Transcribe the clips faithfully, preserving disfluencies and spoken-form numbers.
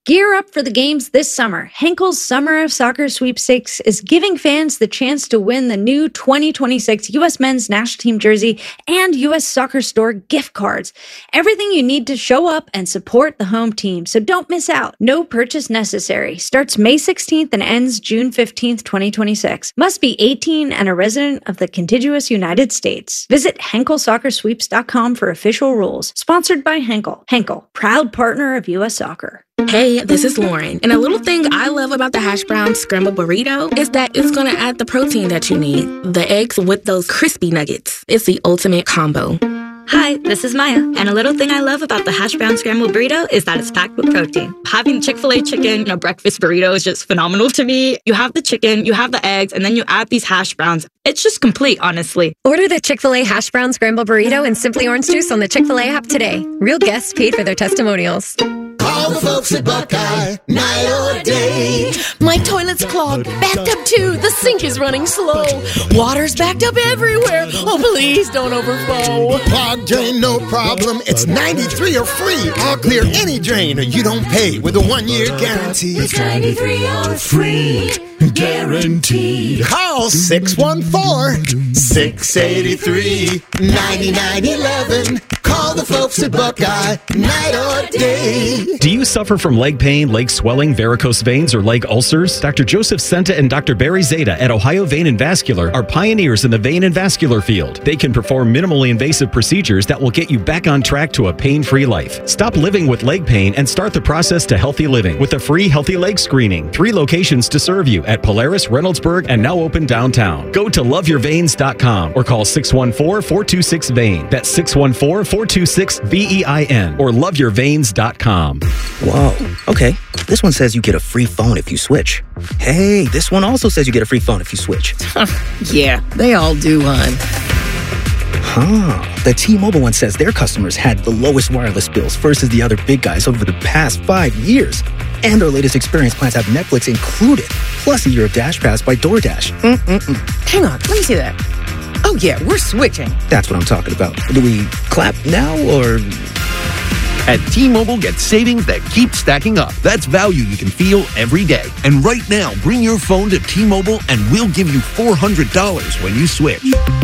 Gear up for the games this summer. Henkel's Summer of Soccer Sweepstakes is giving fans the chance to win the new twenty twenty-six U S Men's National Team jersey and U S Soccer Store gift cards. Everything you need to show up and support the home team, so don't miss out. No purchase necessary. Starts May sixteenth and ends June fifteenth, twenty twenty-six. Must be eighteen and a resident of the contiguous United States. Visit Henkel Soccer Sweeps dot com for official rules. Sponsored by Henkel. Henkel, proud partner of U S Soccer. Hey, this is Lauren, and a little thing I love about the hash brown scrambled burrito is that it's going to add the protein that you need. The eggs with those crispy nuggets. It's the ultimate combo. Hi, this is Maya, and a little thing I love about the hash brown scrambled burrito is that it's packed with protein. Having Chick-fil-A chicken in a breakfast burrito is just phenomenal to me. You have the chicken, you have the eggs, and then you add these hash browns. It's just complete, honestly. Order the Chick-fil-A hash brown scrambled burrito and Simply Orange Juice on the Chick-fil-A app today. Real guests paid for their testimonials. Call the folks at Buckeye, night or day. My toilet's clogged, backed up too. The sink is running slow. Water's backed up everywhere. Oh, please don't overflow. Clogged drain, no problem. It's ninety-three or free. I'll clear any drain or you don't pay with a one-year guarantee. It's ninety-three or free. Guaranteed. Call six one four, six eight three, nine nine one one. Call the folks at Buckeye, night or day. Do you suffer from leg pain, leg swelling, varicose veins, or leg ulcers? Doctor Joseph Senta and Doctor Barry Zeta at Ohio Vein and Vascular are pioneers in the vein and vascular field. They can perform minimally invasive procedures that will get you back on track to a pain-free life. Stop living with leg pain and start the process to healthy living with a free healthy leg screening. Three locations to serve you at Polaris, Reynoldsburg, and now open downtown. Go to love your veins dot com or call six one four, four two six, V E I N. That's six one four, four two six, V E I N or love your veins dot com. Whoa, okay. This one says you get a free phone if you switch. Hey, this one also says you get a free phone if you switch. Yeah, they all do, hon. Huh. The T-Mobile one says their customers had the lowest wireless bills versus the other big guys over the past five years. And their latest experience plans have Netflix included, plus a year of Dash Pass by DoorDash. Mm-mm-mm. Hang on, let me see that. Oh, yeah, we're switching. That's what I'm talking about. Do we clap now, or... At T-Mobile, get savings that keep stacking up. That's value you can feel every day. And right now, bring your phone to T-Mobile and we'll give you four hundred dollars when you switch.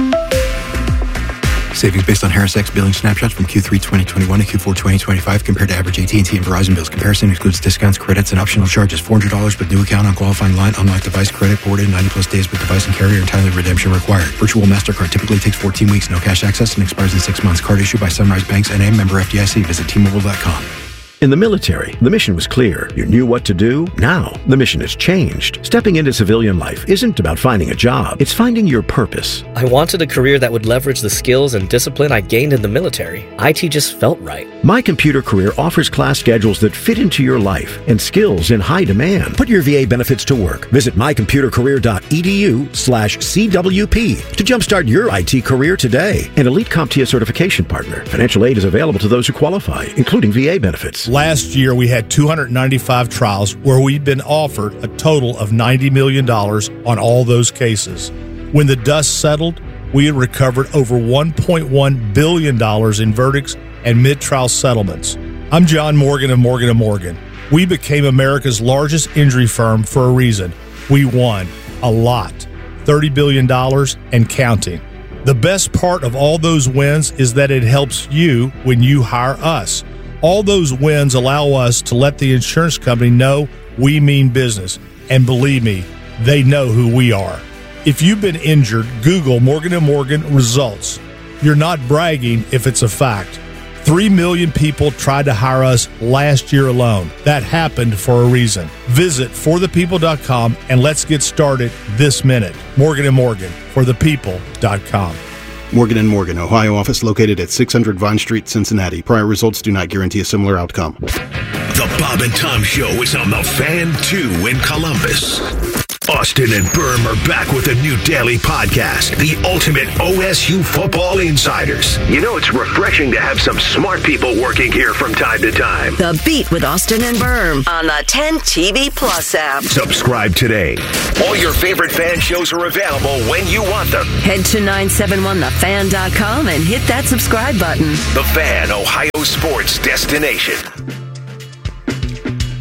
Savings based on Harris X billing snapshots from Q three twenty twenty-one to Q four twenty twenty-five compared to average A T and T and Verizon bills. Comparison excludes discounts, credits, and optional charges. four hundred dollars with new account on qualifying line. Unlocked device credit boarded ninety plus days with device and carrier and timely redemption required. Virtual MasterCard typically takes fourteen weeks. No cash access and expires in six months. Card issued by Sunrise Banks N A, member F D I C. Visit T Mobile dot com. In the military, the mission was clear. You knew what to do. Now, the mission has changed. Stepping into civilian life isn't about finding a job. It's finding your purpose. I wanted a career that would leverage the skills and discipline I gained in the military. I T just felt right. My Computer Career offers class schedules that fit into your life and skills in high demand. Put your V A benefits to work. Visit my computer career dot e d u slash C W P to jumpstart your I T career today. An Elite CompTIA certification partner. Financial aid is available to those who qualify, including V A benefits. Last year, we had two hundred ninety-five trials where we'd been offered a total of ninety million dollars on all those cases. When the dust settled, we had recovered over one point one billion dollars in verdicts and mid-trial settlements. I'm John Morgan of Morgan and Morgan. We became America's largest injury firm for a reason. We won a lot, thirty billion dollars and counting. The best part of all those wins is that it helps you when you hire us. All those wins allow us to let the insurance company know we mean business. And believe me, they know who we are. If you've been injured, Google Morgan and Morgan results. You're not bragging if it's a fact. Three million people tried to hire us last year alone. That happened for a reason. Visit for the people dot com and let's get started this minute. Morgan and Morgan, for the people dot com. Morgan and Morgan, Ohio office located at six hundred Vine Street, Cincinnati. Prior results do not guarantee a similar outcome. The Bob and Tom Show is on the Fan two in Columbus. Austin and Berm are back with a new daily podcast, the ultimate O S U Football Insiders. You know, it's refreshing to have some smart people working here from time to time. The Beat with Austin and Berm on the ten T V Plus app. Subscribe today. All your favorite fan shows are available when you want them. Head to nine seven one the fan dot com and hit that subscribe button. The Fan, Ohio sports destination.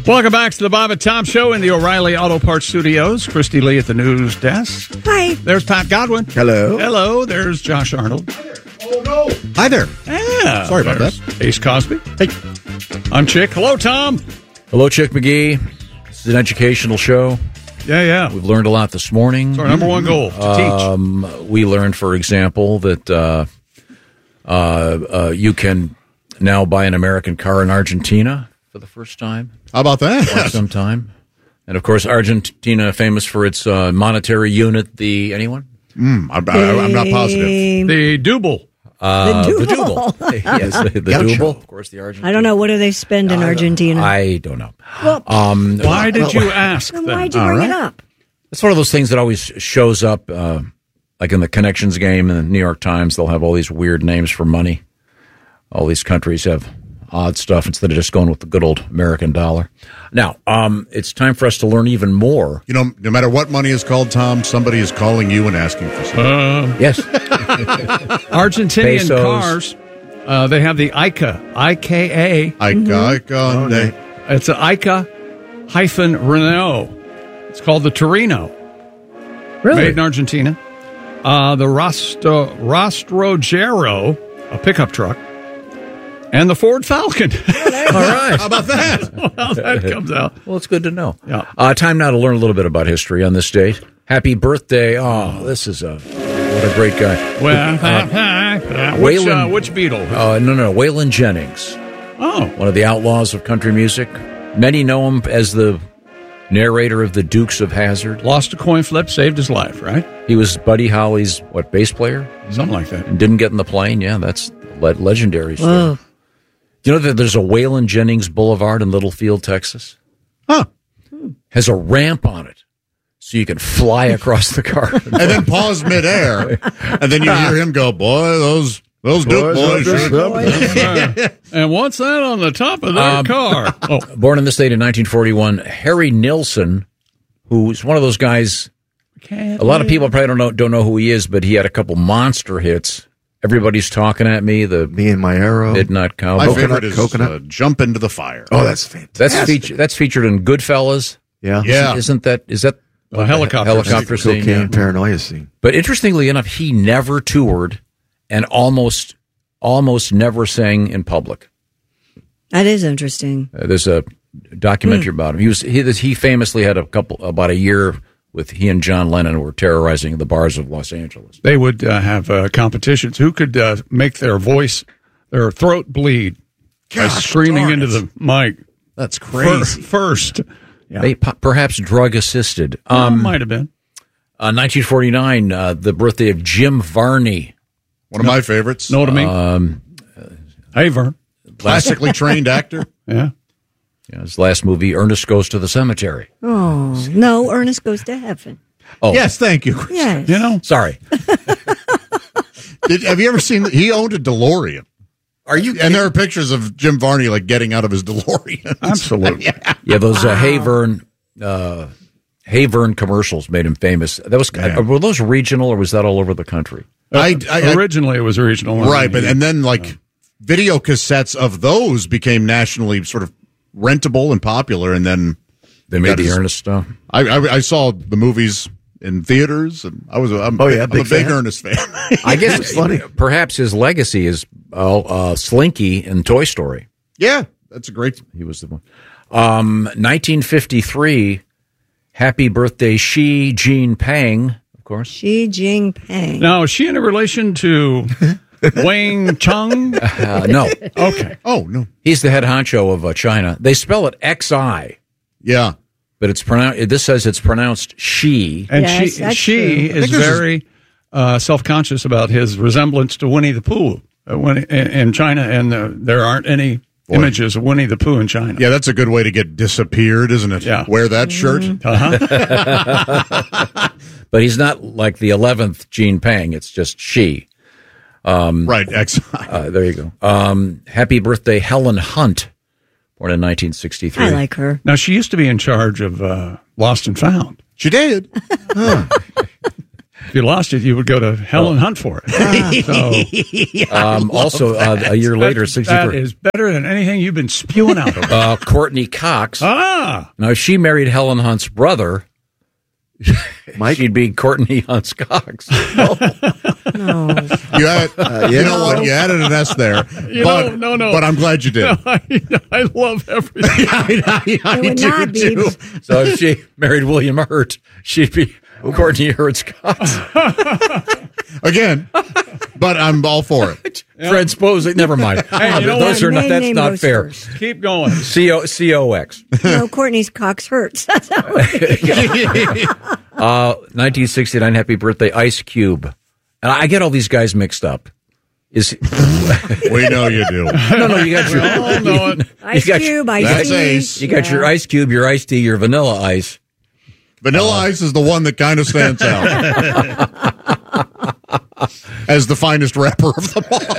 Welcome back to the Bob and Tom Show in the O'Reilly Auto Parts Studios. Christy Lee at the news desk. Hi. There's Pat Godwin. Hello. Hello. There's Josh Arnold. Oh, no. Hi there. Yeah. Sorry about that. Ace Cosby. Hey. I'm Chick. Hello, Tom. Hello, Chick McGee. This is an educational show. Yeah, yeah. We've learned a lot this morning. It's our number one goal, to um, teach. We learned, for example, that uh, uh, uh, you can now buy an American car in Argentina for the first time. How about that? For some time. And, of course, Argentina famous for its uh, monetary unit, the, anyone? Mm, I'm, I'm not positive. The Double. Uh, The the Double. Double. Yes, the, the Gotcha. Double. Of course, the Argentina. I don't know. What do they spend in Argentina? I don't know. Well, Um, Why did well, you ask then them? why'd you All bring right. it up? It's one of those things that always shows up, uh, like in the Connections game in the New York Times. They'll have all these weird names for money. All these countries have odd stuff instead of just going with the good old American dollar. Now, um, it's time for us to learn even more. You know, no matter what money is called, Tom, somebody is calling you and asking for something. Uh, Yes. Argentinian Pesos. cars, uh, they have the I C A, I K A. I C A, I C A. Oh, they- It's an I C A hyphen Renault. It's called the Torino. Really? Made in Argentina. Uh, the Rosto, Rastrojero, a pickup truck. And the Ford Falcon. All right. How about that? How that comes out. Well, it's good to know. Yeah. Uh, time now to learn a little bit about history on this date. Happy birthday. Oh, this is a, what a great guy. Well, Uh, which, uh, Waylon- which Beatle? Uh, no, no, Waylon Jennings. Oh. One of the outlaws of country music. Many know him as the narrator of the Dukes of Hazzard. Lost a coin flip, saved his life, right? He was Buddy Holly's, what, bass player? Something like that. And didn't get in the plane. Yeah, that's le- legendary story. Whoa. You know that there's a Waylon Jennings Boulevard in Littlefield, Texas? Huh. Has a ramp on it. So you can fly across the car. And then pause midair. And then you hear him go, boy, those those Duke boys. sure- And what's that on the top of their Um, car? Oh, Born in the state in nineteen forty-one, Harry Nilsson, who's one of those guys, a lot of people probably don't know, don't know who he is, but he had a couple monster hits. Everybody's talking at me. The Me and my arrow. Midnight Cowboy. My favorite is Coconut. uh, Jump into the Fire. Oh, that's fantastic. That's, feature, that's featured in Goodfellas. Yeah. Yeah. Isn't that, is that a helicopter, helicopter scene? Cocaine Yeah. paranoia scene. But interestingly enough, he never toured and almost, almost never sang in public. That is interesting. Uh, there's a documentary Hmm. about him. He was, he, he famously had a couple, about a year with he and John Lennon were terrorizing the bars of Los Angeles. they would uh, have uh, competitions. Who could uh, make their voice, their throat bleed by Gosh screaming darn into it. the mic? That's Fir- crazy. First. Yeah. They, p- perhaps drug assisted. Um, Um, might have been. uh, nineteen forty-nine, uh, the birthday of Jim Varney. One of my favorites. Know what I mean? Um, Hey, Vern. Classically trained actor. Yeah. yeah, his last movie, Ernest Goes to the Cemetery. Oh, no, Ernest Goes to Heaven. Oh, Yes, thank you. Yes. You know? sorry. Did, have you ever seen? He owned a DeLorean. Are you? And there are pictures of Jim Varney like getting out of his DeLorean. Absolutely. yeah. Yeah, those uh, Hayvern, uh, Hayvern commercials made him famous. That was uh, were those regional or was that all over the country? I, I, I- Originally, it was regional. right, but and then like video cassettes of those became nationally sort of rentable and popular, and then They made got the his- Ernest stuff. I, I I saw the movies in theaters, and I was a, I'm, Oh, yeah, I'm big a big fan. Ernest fan. I guess it's funny. Perhaps his legacy is uh, uh, Slinky in Toy Story. Yeah, that's a great. He was the one. Um, nineteen fifty-three. Happy birthday, Xi Jinping. Of course. Xi Jinping. Now, is she in a relation to Wang Chung? Uh, no. Okay. Oh no, he's the head honcho of uh, China. They spell it X I. Yeah, but it's pronounced. This says it's pronounced she. And she she is very uh, self-conscious about his resemblance to Winnie the Pooh uh, when, in, in China, and uh, there aren't any Boy. images of Winnie the Pooh in China. yeah, that's a good way to get disappeared, isn't it? Yeah. Wear that shirt. Uh-huh. But he's not like the eleventh Gene Pang. It's just she. Um, right. X I. Uh, there you go. Um, happy birthday, Helen Hunt, born in nineteen sixty-three. I like her. Now, she used to be in charge of uh, Lost and Found. She did. Huh. If you lost it, you would go to hell and hunt for it. So, Um, also, uh, a year later, that sixty-three. is better than anything you've been spewing out. Over. Uh, Courtney Cox. Ah. Now, if she married Helen Hunt's brother, she'd be Courtney Hunt's Cox. No. You, had, Uh, you yeah. know what? You added an S there. You but, know, no, no. But I'm glad you did. No, I, I love everything. I, I, I It would do not be. too. So if she married William Hurt, she'd be Courtney Hurt's Cox. Again, but I'm all for it. Transposing. Never mind. Hey, you know Those what? are not. Maiden That's name not goes fair. first. Keep going. C O C O X. No, Courtney's Cox hurts. That's how it is. Uh, nineteen sixty-nine. Happy birthday, Ice Cube. And I get all these guys mixed up. Is We know you do. no, no. You got your. We all know it. Ice got Cube, your- Ice That's Tea. Ace. You got your Ice Cube, your Ice Tea, your Vanilla Ice. Vanilla Ice is the one that kind of stands out as the finest rapper of them all.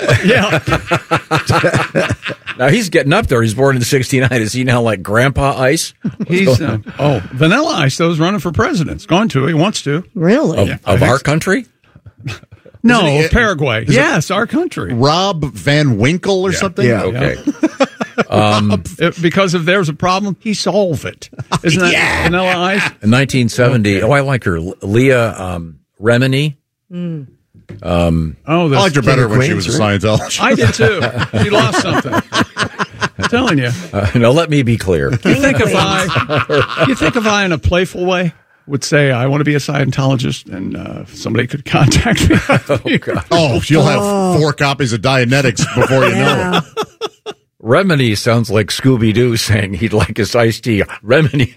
Yeah. Now he's getting up there. He's born in sixty-nine. Is he now like Grandpa Ice? He's uh, oh, Vanilla Ice. Though is running for president. He's going to. He wants to. Really? Of, Yeah, of I our think- country? No, Isn't he- Paraguay. Yes, our country. Rob Van Winkle or something? Yeah. Okay. Um, If- because if there's a problem, he solve it. Isn't that Yeah. Vanilla Ice? in nineteen seventy. Oh, I like her. Leah um, Remini. Mm. Um, Oh, I that's liked her better when she was a Scientologist. I did too. She lost something. I'm telling you. uh, now let me be clear. You think if I, you think if I, in a playful way, would say I want to be a Scientologist, and uh, if somebody could contact me. Oh, God. Oh, you'll have four copies of Dianetics before you know it. Remini sounds like Scooby Doo saying he'd like his iced tea. Remini.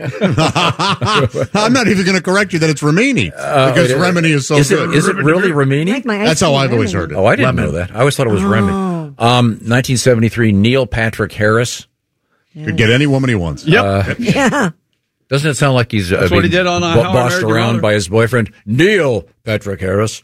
I'm not even going to correct you that it's Remini because Uh, Remini is so is good. It, is it really Remini? Like my ice That's how cream I've always Remini. heard it. Oh, I didn't Lemon. know that. I always thought it was Oh. Remy. Um, nineteen seventy-three, Neil Patrick Harris. Could get any woman he wants. Yep. Uh, Yeah. doesn't it sound like he's uh, That's what he being did on, uh, bo- How I bossed Married Your around Mother. by his boyfriend, Neil Patrick Harris?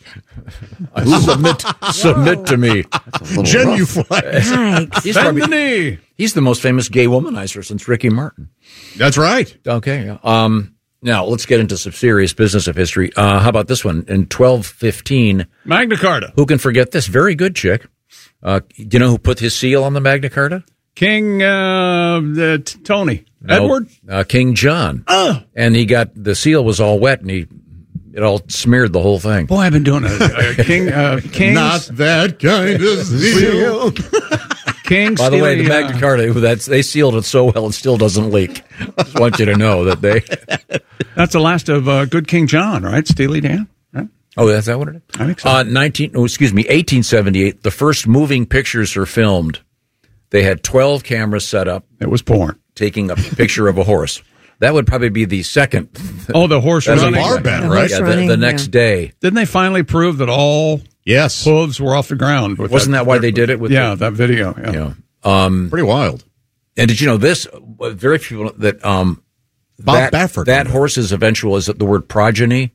I submit, submit to me. Genuflect. Yikes. He's, Bend probably, the knee. he's the most famous gay womanizer since Ricky Martin. That's right. Okay. yeah. Um, now, let's get into some serious business of history. Uh, how about this one? In twelve fifteen, Magna Carta. who can forget this? Very good chick. Uh, do you know who put his seal on the Magna Carta? King uh, uh, t- Tony. No, Edward. uh, King John. Oh. And he got, the seal was all wet and he, it all smeared the whole thing. Boy, I've been doing a, a King. Uh, King's, Not that kind of zeal. King's By the way, the Steely, Magna uh, Carta, that's, they sealed it so well it still doesn't leak. Just want you to know that they. That's the last of uh, Good King John, right? Steely Dan. Right? Oh, is that what it is? I think so. Uh, nineteen, oh, excuse me, eighteen seventy-eight, the first moving pictures are filmed. They had twelve cameras set up. It was porn. Taking a picture of a horse. That would probably be the second. Oh, the horse That's a running. bar bet, The right? horse Yeah, the, running, the next yeah. day. Didn't they finally prove that all Yes. hooves were off the ground? With Wasn't that why they did it with yeah, the- that video. Yeah. Yeah. Um, Pretty wild. and did you know this? Very few people that um, Bob that, Baffert. that horse's eventual is the word progeny.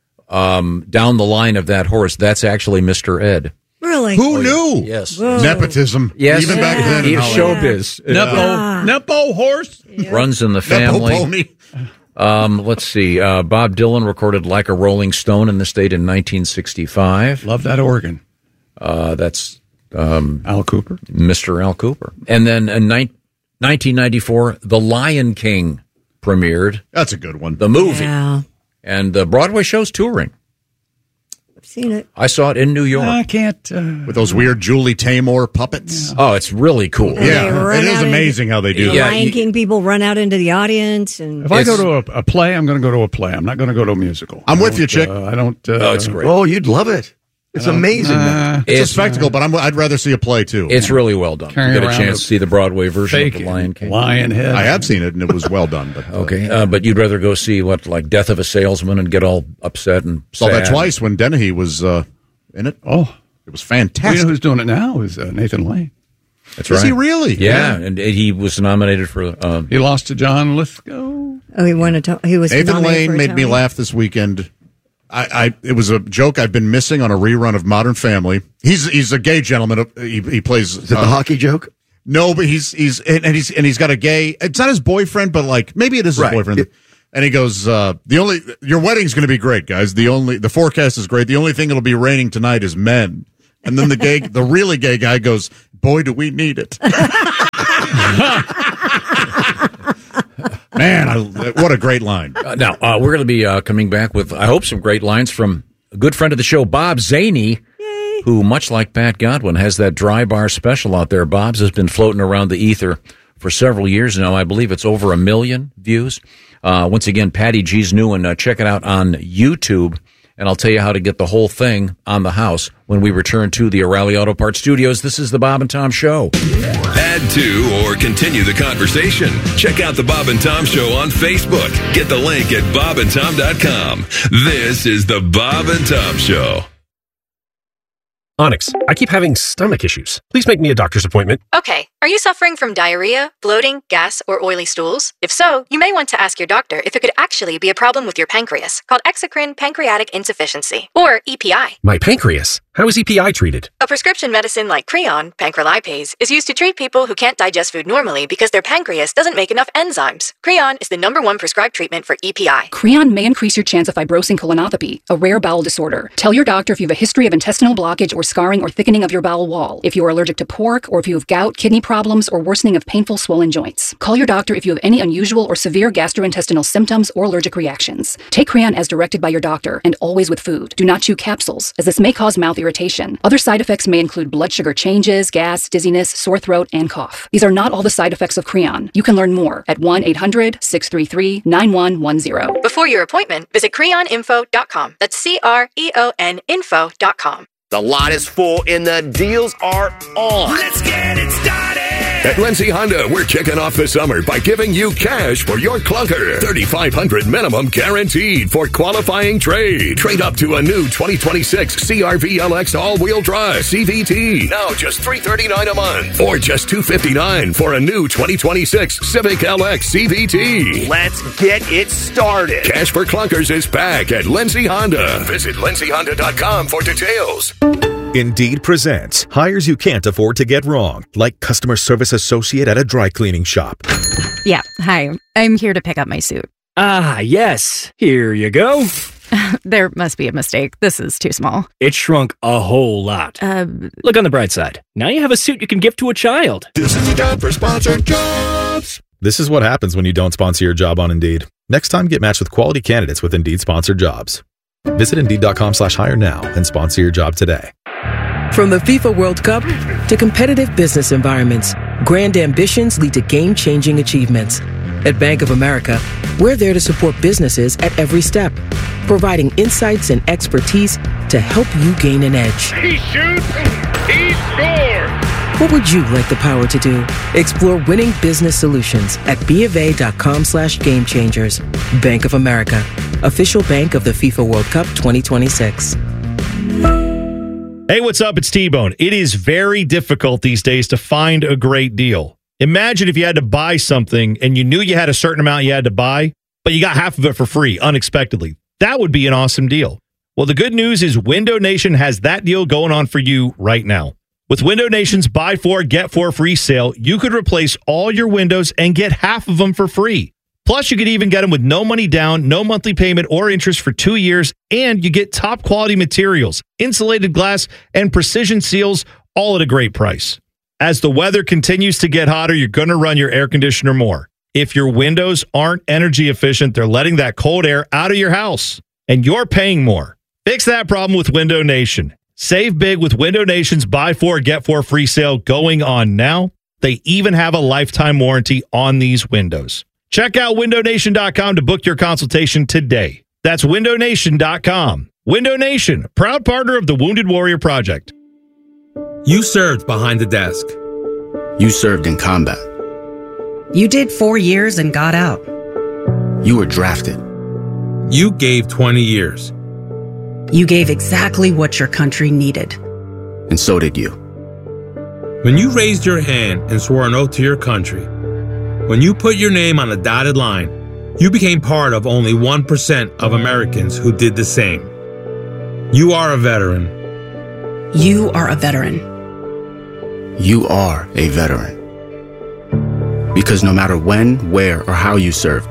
Um, down the line of that horse, that's actually Mister Ed. Really? Who knew? Yes. Whoa. Nepotism. Yes. Even back Yeah. then. in He- Hollywood. showbiz. Nepo, Yeah. Nepo horse. Runs in the Nepo family. pony. Um, let's see. Uh, Bob Dylan recorded "Like a Rolling Stone" in the state in nineteen sixty-five. Love that organ. Uh, that's um, Al Cooper. Mister Al Cooper. And then in ni- nineteen ninety-four, The Lion King premiered, That's a good one. the movie, Yeah. and the Broadway show's touring. I've seen it. I saw it in New York. I can't. Uh, With those weird Julie Taymor puppets. Oh, it's really cool. They Yeah, run it is out amazing how they do The that. Yeah, Lion you- King people run out into the audience, and if I go It's- to a, a play, I'm going to go to a play. I'm not going to go to a musical. I'm I with you, don't, chick. Uh, I don't. Uh, Oh, it's great. Oh, you'd love it. It's amazing. man. Uh, It's, It's- a spectacle, but I'm, I'd rather see a play too. It's really well done. You Carrying get a around chance a to see the Broadway version fake of The Lion King. lion head. I have seen it, and it was well done. But uh, Okay, uh, but you'd rather go see what, like Death of a Salesman, and get all upset and saw that sad. twice when Dennehy was uh, in it. Oh, It was well, you fantastic. know who's doing it now is uh, Nathan Lane. That's Is right. he really? Yeah, and he was nominated for. Uh, He lost to John Lithgow. oh, he won a. To- he was Nathan nominated for Lane a made me Tony. laugh this weekend. I, I it was a joke I've been missing on a rerun of Modern Family. He's he's a gay gentleman. He, he plays. Is it the hockey joke? No, but he's he's and, and he's and he's got a gay. It's not his boyfriend, but like maybe it is his Right. boyfriend. It- And he goes, uh, the only, your wedding's going to be great, guys. The only, the forecast is great. The only thing it'll be raining tonight is men. And then the gay, the really gay guy goes, boy, do we need it. Man, I, what a great line. Uh, now, uh, we're going to be uh, coming back with, I hope, some great lines from a good friend of the show, Bob Zaney, Yay. who, much like Pat Godwin, has that dry bar special out there. Bob's has been floating around the ether for several years now. I believe it's over a million views. Uh, once again, Patty G's new one. Uh, check it out on YouTube. And I'll tell you how to get the whole thing on the house when we return to the O'Reilly Auto Parts Studios. This is the Bob and Tom Show. Add to or continue the conversation. Check out the Bob and Tom Show on Facebook. Get the link at bob and tom dot com. This is the Bob and Tom Show. Onyx, I keep having stomach issues. Please make me a doctor's appointment. Okay, are you suffering from diarrhea, bloating, gas, or oily stools? If so, you may want to ask your doctor if it could actually be a problem with your pancreas, called exocrine pancreatic insufficiency, or E P I. My pancreas? How is E P I treated? A prescription medicine like Creon, pancrelipase, is used to treat people who can't digest food normally because their pancreas doesn't make enough enzymes. Creon is the number one prescribed treatment for E P I. Creon may increase your chance of fibrosing colonopathy, a rare bowel disorder. Tell your doctor if you have a history of intestinal blockage or scarring or thickening of your bowel wall, if you are allergic to pork, or if you have gout, kidney problems, or worsening of painful swollen joints. Call your doctor if you have any unusual or severe gastrointestinal symptoms or allergic reactions. Take Creon as directed by your doctor, and always with food. Do not chew capsules, as this may cause mouth irritation. Other side effects may include blood sugar changes, gas, dizziness, sore throat, and cough. These are not all the side effects of Creon. You can learn more at one eight hundred, six three three, nine one one zero. Before your appointment, visit creon info dot com. That's C R E O N info dot com. The lot is full and the deals are on. Let's get it started. At Lindsay Honda, we're kicking off the summer by giving you cash for your clunker. thirty-five hundred dollars minimum guaranteed for qualifying trade. Trade up to a new twenty twenty-six C R V L X all-wheel drive C V T. Now just three hundred thirty-nine dollars a month. Or just two hundred fifty-nine dollars for a new twenty twenty-six Civic L X C V T. Let's get it started. Cash for clunkers is back at Lindsay Honda. Visit lindsay honda dot com for details. Indeed presents hires you can't afford to get wrong, like customer service associate at a dry cleaning shop. Yeah, hi. I'm here to pick up my suit. Ah, yes. Here you go. There must be a mistake. This is too small. It shrunk a whole lot. Uh, Look on the bright side. Now you have a suit you can give to a child. This is the time for sponsored jobs. This is what happens when you don't sponsor your job on Indeed. Next time, get matched with quality candidates with Indeed sponsored jobs. Visit Indeed.com slash hire now and sponsor your job today. From the FIFA World Cup to competitive business environments, grand ambitions lead to game-changing achievements. At Bank of America, we're there to support businesses at every step, providing insights and expertise to help you gain an edge. He shoots, he scores! What would you like the power to do? Explore winning business solutions at BofA.com slash game changers. Bank of America, official bank of the FIFA World Cup twenty twenty-six. Hey, what's up? It's T-Bone. It is very difficult these days to find a great deal. Imagine if you had to buy something and you knew you had a certain amount you had to buy, but you got half of it for free unexpectedly. That would be an awesome deal. Well, the good news is Window Nation has that deal going on for you right now. With Window Nation's buy four, get four free sale, you could replace all your windows and get half of them for free. Plus, you could even get them with no money down, no monthly payment or interest for two years, and you get top quality materials, insulated glass, and precision seals, all at a great price. As the weather continues to get hotter, you're going to run your air conditioner more. If your windows aren't energy efficient, they're letting that cold air out of your house, and you're paying more. Fix that problem with Window Nation. Save big with Window Nation's buy four, get four free sale going on now. They even have a lifetime warranty on these windows. Check out window nation dot com to book your consultation today. That's window nation dot com. Window Nation, proud partner of the Wounded Warrior Project. You served behind the desk. You served in combat. You did four years and got out. You were drafted. You gave twenty years. You gave exactly what your country needed. And so did you. When you raised your hand and swore an oath to your country, when you put your name on a dotted line, you became part of only one percent of Americans who did the same. You are a veteran. You are a veteran. You are a veteran. Because no matter when, where, or how you served,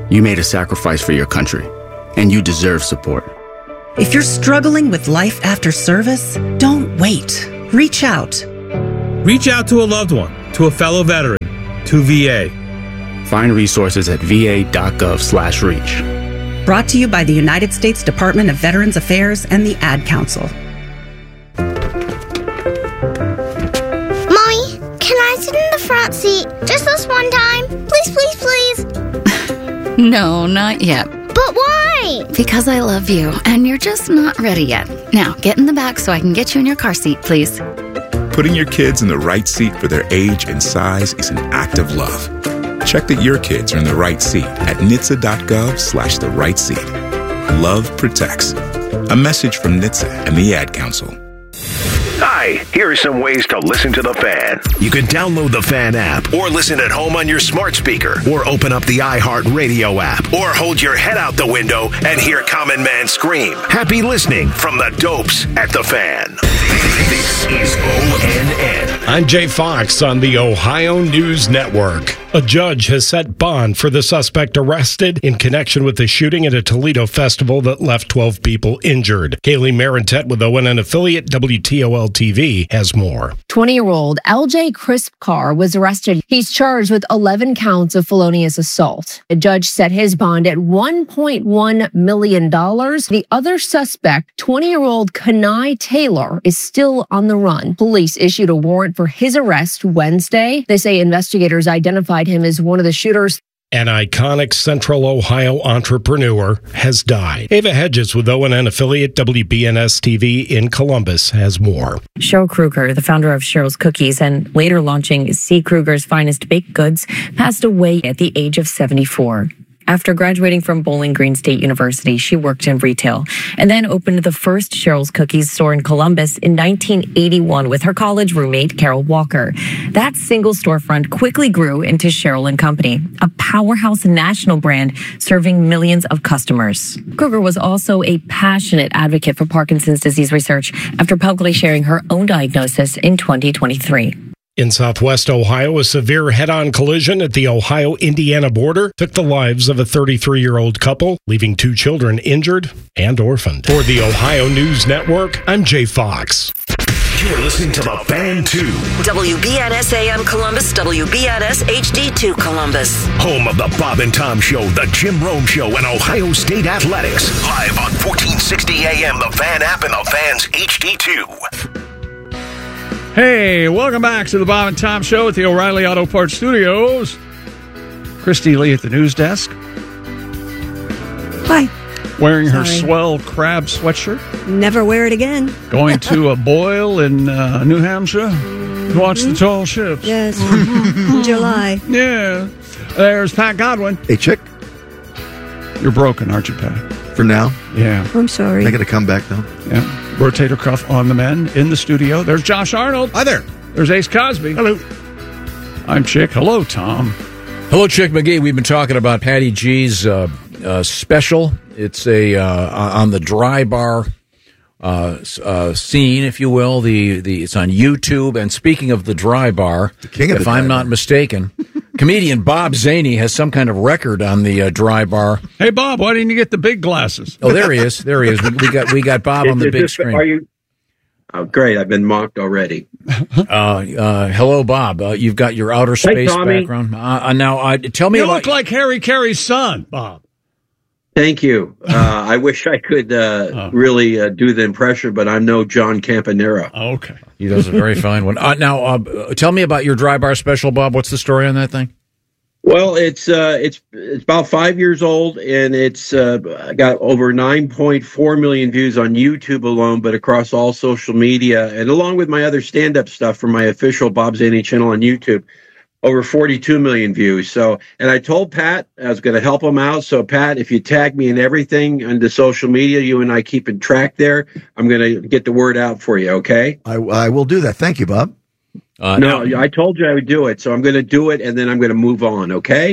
You made a sacrifice for your country, and you deserve support. If you're struggling with life after service, don't wait. Reach out. Reach out to a loved one, to a fellow veteran, to V A. Find resources at va.gov slash reach. Brought to you by the United States Department of Veterans Affairs and the Ad Council. Mommy, can I sit in the front seat just this one time? Please, please, please. No, not yet. But why? Because I love you, and you're just not ready yet. Now, get in the back so I can get you in your car seat, please. Putting your kids in the right seat for their age and size is an act of love. Check that your kids are in the right seat at N H T S A dot gov slash the right seat. Love protects. A message from N H T S A and the Ad Council. Hi, here are some ways to listen to The Fan. You can download the Fan app or listen at home on your smart speaker or open up the iHeartRadio app or hold your head out the window and hear Common Man scream. Happy listening from the dopes at The Fan. This is O N N. I'm Jay Fox on the Ohio News Network. A judge has set bond for the suspect arrested in connection with the shooting at a Toledo festival that left twelve people injured. Kaylee Marentet with O N N affiliate W T O L T V has more. twenty-year-old L J Crisp Carr was arrested. He's charged with eleven counts of felonious assault. A judge set his bond at one point one million dollars. The other suspect, twenty-year-old Kenai Taylor, is still on the run. Police issued a warrant for his arrest Wednesday. They say investigators identified him as one of the shooters. An iconic Central Ohio entrepreneur has died. Ava Hedges with O N N affiliate W B N S T V in Columbus has more. Cheryl Kruger, the founder of Cheryl's Cookies and later launching C. Kruger's Finest Baked Goods, passed away at the age of seventy-four. After graduating from Bowling Green State University, she worked in retail and then opened the first Cheryl's Cookies store in Columbus in nineteen eighty-one with her college roommate, Carol Walker. That single storefront quickly grew into Cheryl and Company, a powerhouse national brand serving millions of customers. Kruger was also a passionate advocate for Parkinson's disease research after publicly sharing her own diagnosis in twenty twenty-three. In southwest Ohio, a severe head-on collision at the Ohio-Indiana border took the lives of a thirty-three-year-old couple, leaving two children injured and orphaned. For the Ohio News Network, I'm Jay Fox. You're listening to The Fan two. W B N S A M Columbus, W B N S H D two Columbus. Home of the Bob and Tom Show, the Jim Rome Show, and Ohio State Athletics. Live on fourteen sixty A M, the Fan app, and the Fan's H D two. Hey, welcome back to the Bob and Tom Show at the O'Reilly Auto Parts Studios. Christy Lee at the news desk. Hi. Wearing Sorry. her swell crab sweatshirt. Never wear it again. Going to a boil in uh, New Hampshire to watch the tall ships. Yes. In July. Yeah. There's Pat Godwin. Hey, chick. You're broken, aren't you, Pat? For now. Yeah. I'm sorry. I got to come back, though. Yeah. Rotator cuff on the men in the studio. There's Josh Arnold. Hi there. There's Ace Cosby. Hello. I'm Chick. Hello, Tom. Hello, Chick McGee. We've been talking about Patty G's uh, uh, special. It's a uh, on the dry bar uh, uh, scene, if you will. The the it's on YouTube. And speaking of the dry bar, the king of if the I'm not bar. mistaken, comedian Bob Zaney has some kind of record on the uh, dry bar. Hey, Bob, why didn't you get the big glasses? Oh, there he is. There he is. We, we got we got Bob on the Is big this- screen. Are you? Oh, great! I've been mocked already. Uh, uh, hello, Bob. Uh, you've got your outer Hey, space Tommy. background. Uh, uh, now, uh, tell me You about. look like Harry Carey's son, Bob. Thank you. Uh, I wish I could uh, Oh. really uh, do the impression, but I'm no John Campanera. Okay. He does a very fine one. Uh, now, uh, tell me about your dry bar special, Bob. What's the story on that thing? Well, it's uh, it's it's about five years old, and it's uh, got over nine point four million views on YouTube alone, but across all social media, and along with my other stand-up stuff from my official Bob Zaney channel on YouTube, over forty-two million views. So, and I told Pat I was going to help him out. So, Pat, if you tag me in everything on the social media, you and I keep in track there, I'm going to get the word out for you, okay? I, I will do that. Thank you, Bob. Uh, no, now, I told you I would do it, so I'm going to do it, and then I'm going to move on, okay?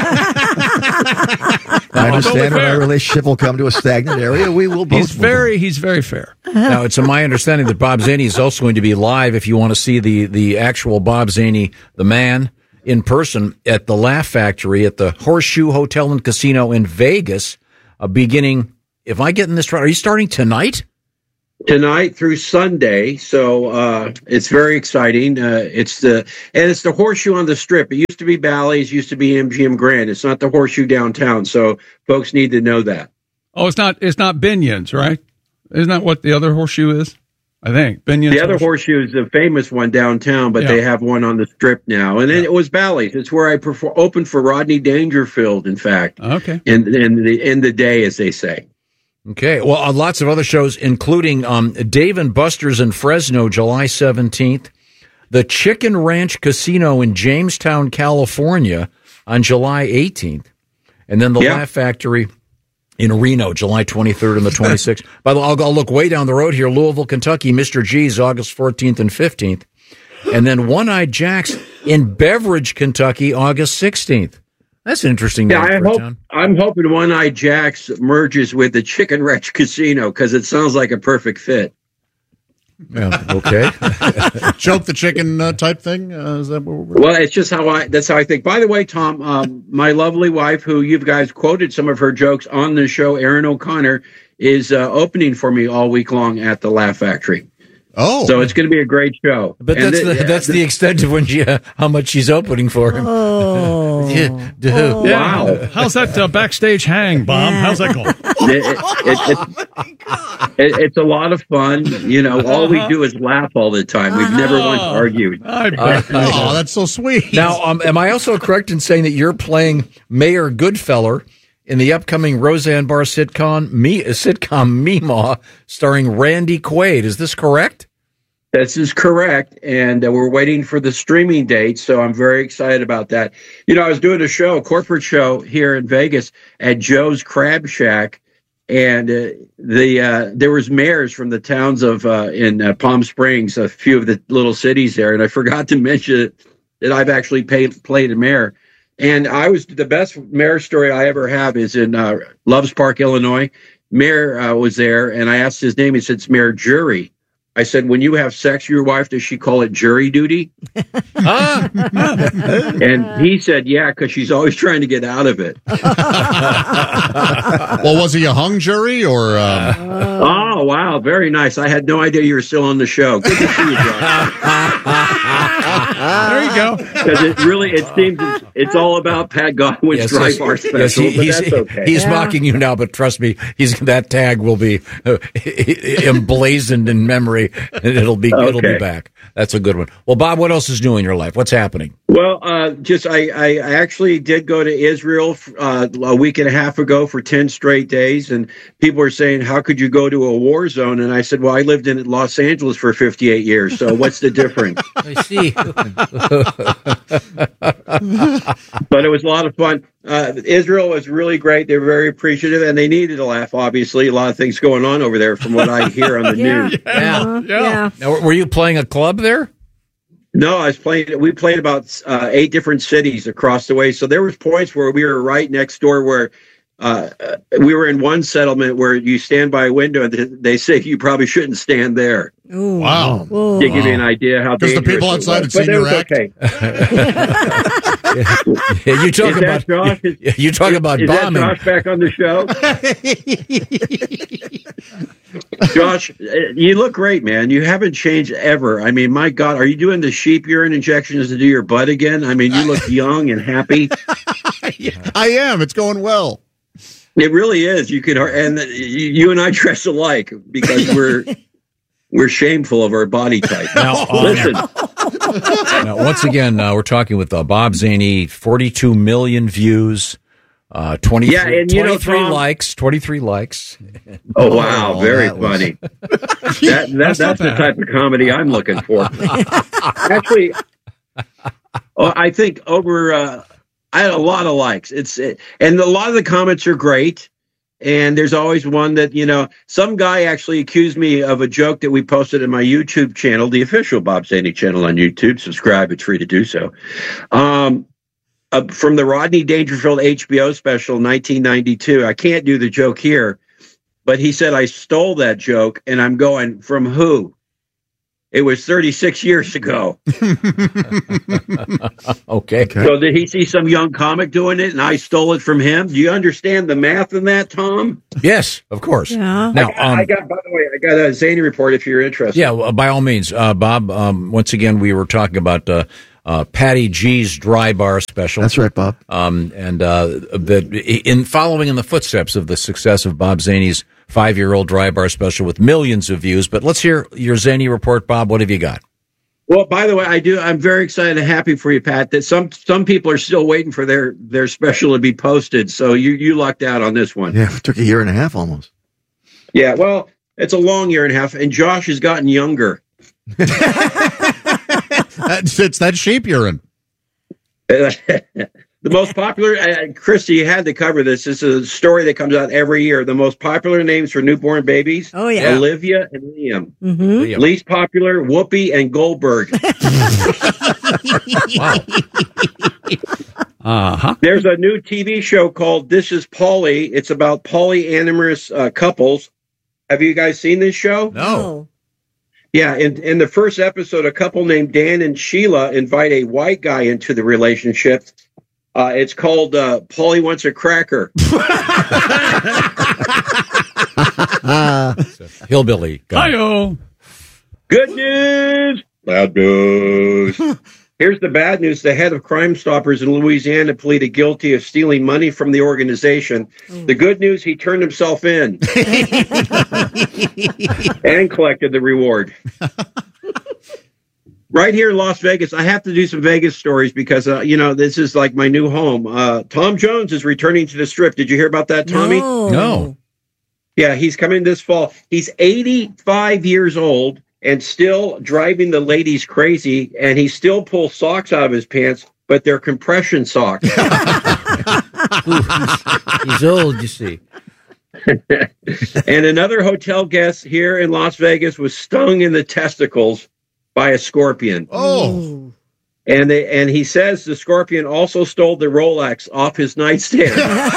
I understand when our relationship will come to a stagnant area. We will both. He's very, he's very fair. Now, it's my understanding that Bob Zaney is also going to be live if you want to see the, the actual Bob Zaney, the man, in person at the Laugh Factory at the Horseshoe Hotel and Casino in Vegas, uh, beginning, if I get in this right, are you starting tonight? Tonight through Sunday, so uh, it's very exciting. Uh, it's the and it's the Horseshoe on the Strip. It used to be Bally's, used to be M G M Grand. It's not the Horseshoe downtown, so folks need to know that. Oh, it's not. It's not Binion's, right? Isn't that what the other Horseshoe is? I think Binion's. The other Horseshoe is the famous one downtown, but Yeah. they have one on the Strip now. And then it was Bally's. It's where I perform, opened for Rodney Dangerfield, in fact. Okay. In in the in the day, as they say. Okay. Well, uh, lots of other shows, including um, Dave and Buster's in Fresno, July seventeenth, the Chicken Ranch Casino in Jamestown, California, on July eighteenth, and then the Yeah. Laugh Factory in Reno, July twenty-third and the twenty-sixth. By the way, I'll, I'll look way down the road here. Louisville, Kentucky, Mister G's, August fourteenth and fifteenth. And then One-Eyed Jacks in Beveridge, Kentucky, August sixteenth. That's an interesting Yeah, name I for a hope, town. I'm hoping One-Eyed Jacks merges with the Chicken Ranch Casino because it sounds like a perfect fit. Yeah, okay. Choke the chicken uh, type thing? Uh, is that what we're... Well, it's just how I, that's how I think. By the way, Tom, um, my lovely wife, who you guys quoted some of her jokes on the show, Erin O'Connor, is uh, opening for me all week long at the Laugh Factory. Oh, so it's going to be a great show. But And that's the- the, that's the extent of when she, uh, how much she's opening for him. Oh, Yeah, dude. Oh. Wow. How's that uh, backstage hang, Bob? How's that going? It- it- it- it- it's a lot of fun. You know, all we do is laugh all the time. We've never once argued. I bet. Oh, that's so sweet. Now, um, am I also correct in saying that you're playing Mayor Goodfeller in the upcoming Roseanne Barr sitcom, Me, sitcom Meemaw, starring Randy Quaid? Is this correct? This is correct, and uh, we're waiting for the streaming date, so I'm very excited about that. You know, I was doing a show, a corporate show here in Vegas at Joe's Crab Shack, and uh, the uh, there was mayors from the towns of uh, in uh, Palm Springs, a few of the little cities there, and I forgot to mention that I've actually paid, played a mayor. And I was the best mayor story I ever have is in uh, Loves Park, Illinois. Mayor uh, was there, and I asked his name. He said, "It's Mayor Jury." I said, "When you have sex with your wife, does she call it jury duty?" Ah. And he said, "Yeah, because she's always trying to get out of it." Well, was he a hung jury or? Um... Oh, wow. Very nice. I had no idea you were still on the show. Good to see you, John. There you go. Because it really, it seems it's, it's all about Pat Godwin's Yes, Dry yes, Bar special, yes, he- but he's, that's okay. he's mocking you now, but trust me, he's that tag will be uh, emblazoned in memory, and it'll be it'll be Okay. back. That's a good one. Well, Bob, what else is new in your life? What's happening? Well, uh, just I, I, I actually did go to Israel uh, a week and a half ago for ten straight days, and people were saying, "How could you go to a war zone?" And I said, "Well, I lived in Los Angeles for fifty-eight years, so what's the difference?" I see. But it was a lot of fun. Uh, Israel was really great. They were very appreciative, and they needed a laugh. Obviously, a lot of things going on over there, from what I hear on the Yeah. news. Yeah. Uh-huh. Yeah. Now, were you playing a club there? No, I was playing. We played about uh, eight different cities across the way. So there was points where we were right next door, where uh, uh, we were in one settlement where you stand by a window and they say you probably shouldn't stand there. Ooh. Wow. Whoa. To give you an idea how Because the dangerous people it outside was. had seen But it your was act. okay. Yeah, you talk Is about that Josh? Is, you talk about is bombing. that Josh back on the show? Josh, uh, you look great, man. You haven't changed ever. I mean, my God, are you doing the sheep urine injections to do your butt again? I mean, you look young and happy. I am. It's going well. It really is. You could, and you and I dress alike because we're we're shameful of our body type. Now, um, Listen, Now, once again, uh, we're talking with uh, Bob Zaney, forty-two million views, uh, twenty-three, Yeah, and you know, twenty-three Tom- likes, twenty-three likes. oh wow, Oh, very that was- funny. that, that, That's that's not the bad. type of comedy I'm looking for. Actually, oh, I think over. Uh, I had a lot of likes. It's it, and a lot of the comments are great. And there's always one that, you know, some guy actually accused me of a joke that we posted in my YouTube channel, the official Bob Zaney channel on YouTube. Subscribe, it's free to do so. Um, uh, from the Rodney Dangerfield H B O special, nineteen ninety-two. I can't do the joke here, but he said I stole that joke, and I'm going, from who? It was thirty-six years ago. okay. So did he see some young comic doing it and I stole it from him? Do you understand the math in that, Tom? Yes, of course. Yeah. Now, I got, um, I got, by the way, I got a Zany report if you're interested. Yeah, well, by all means. Uh, Bob, um, once again, we were talking about uh, uh, Patty G's Dry Bar special. That's right, Bob. Um, and uh, that in following in the footsteps of the success of Bob Zany's five-year-old Dry Bar special with millions of views. But let's hear your Zany report, Bob. What have you got? Well, by the way, I do. I'm very excited and happy for you, Pat, that some some people are still waiting for their, their special to be posted. So you, you lucked out on this one. Yeah, it took a year and a half almost. Yeah, well, it's a long year and a half, and Josh has gotten younger. That's, it's that sheep urine. The most popular, uh, Christy, you had to cover this. This is a story that comes out every year. The most popular names for newborn babies. Oh, yeah. Olivia and Liam. Mm-hmm. Liam. Least popular, Whoopi and Goldberg. Uh-huh. There's a new T V show called This Is Polly. It's about polyamorous uh, couples. Have you guys seen this show? No. Yeah, in, in the first episode, a couple named Dan and Sheila invite a white guy into the relationship. Uh, it's called uh, Polly Wants a Cracker. Hillbilly guy. Hi-yo. Good news. Bad news. Here's the bad news. The head of Crime Stoppers in Louisiana pleaded guilty of stealing money from the organization. The good news, he turned himself in and collected the reward. Right here in Las Vegas, I have to do some Vegas stories because, uh, you know, this is like my new home. Uh, Tom Jones is returning to the Strip. Did you hear about that, Tommy? No. No. Yeah, he's coming this fall. He's eighty-five years old and still driving the ladies crazy, and he still pulls socks out of his pants, but they're compression socks. He's old, you see. And another hotel guest here in Las Vegas was stung in the testicles by a scorpion. Oh. And they, and he says the scorpion also stole the Rolex off his nightstand.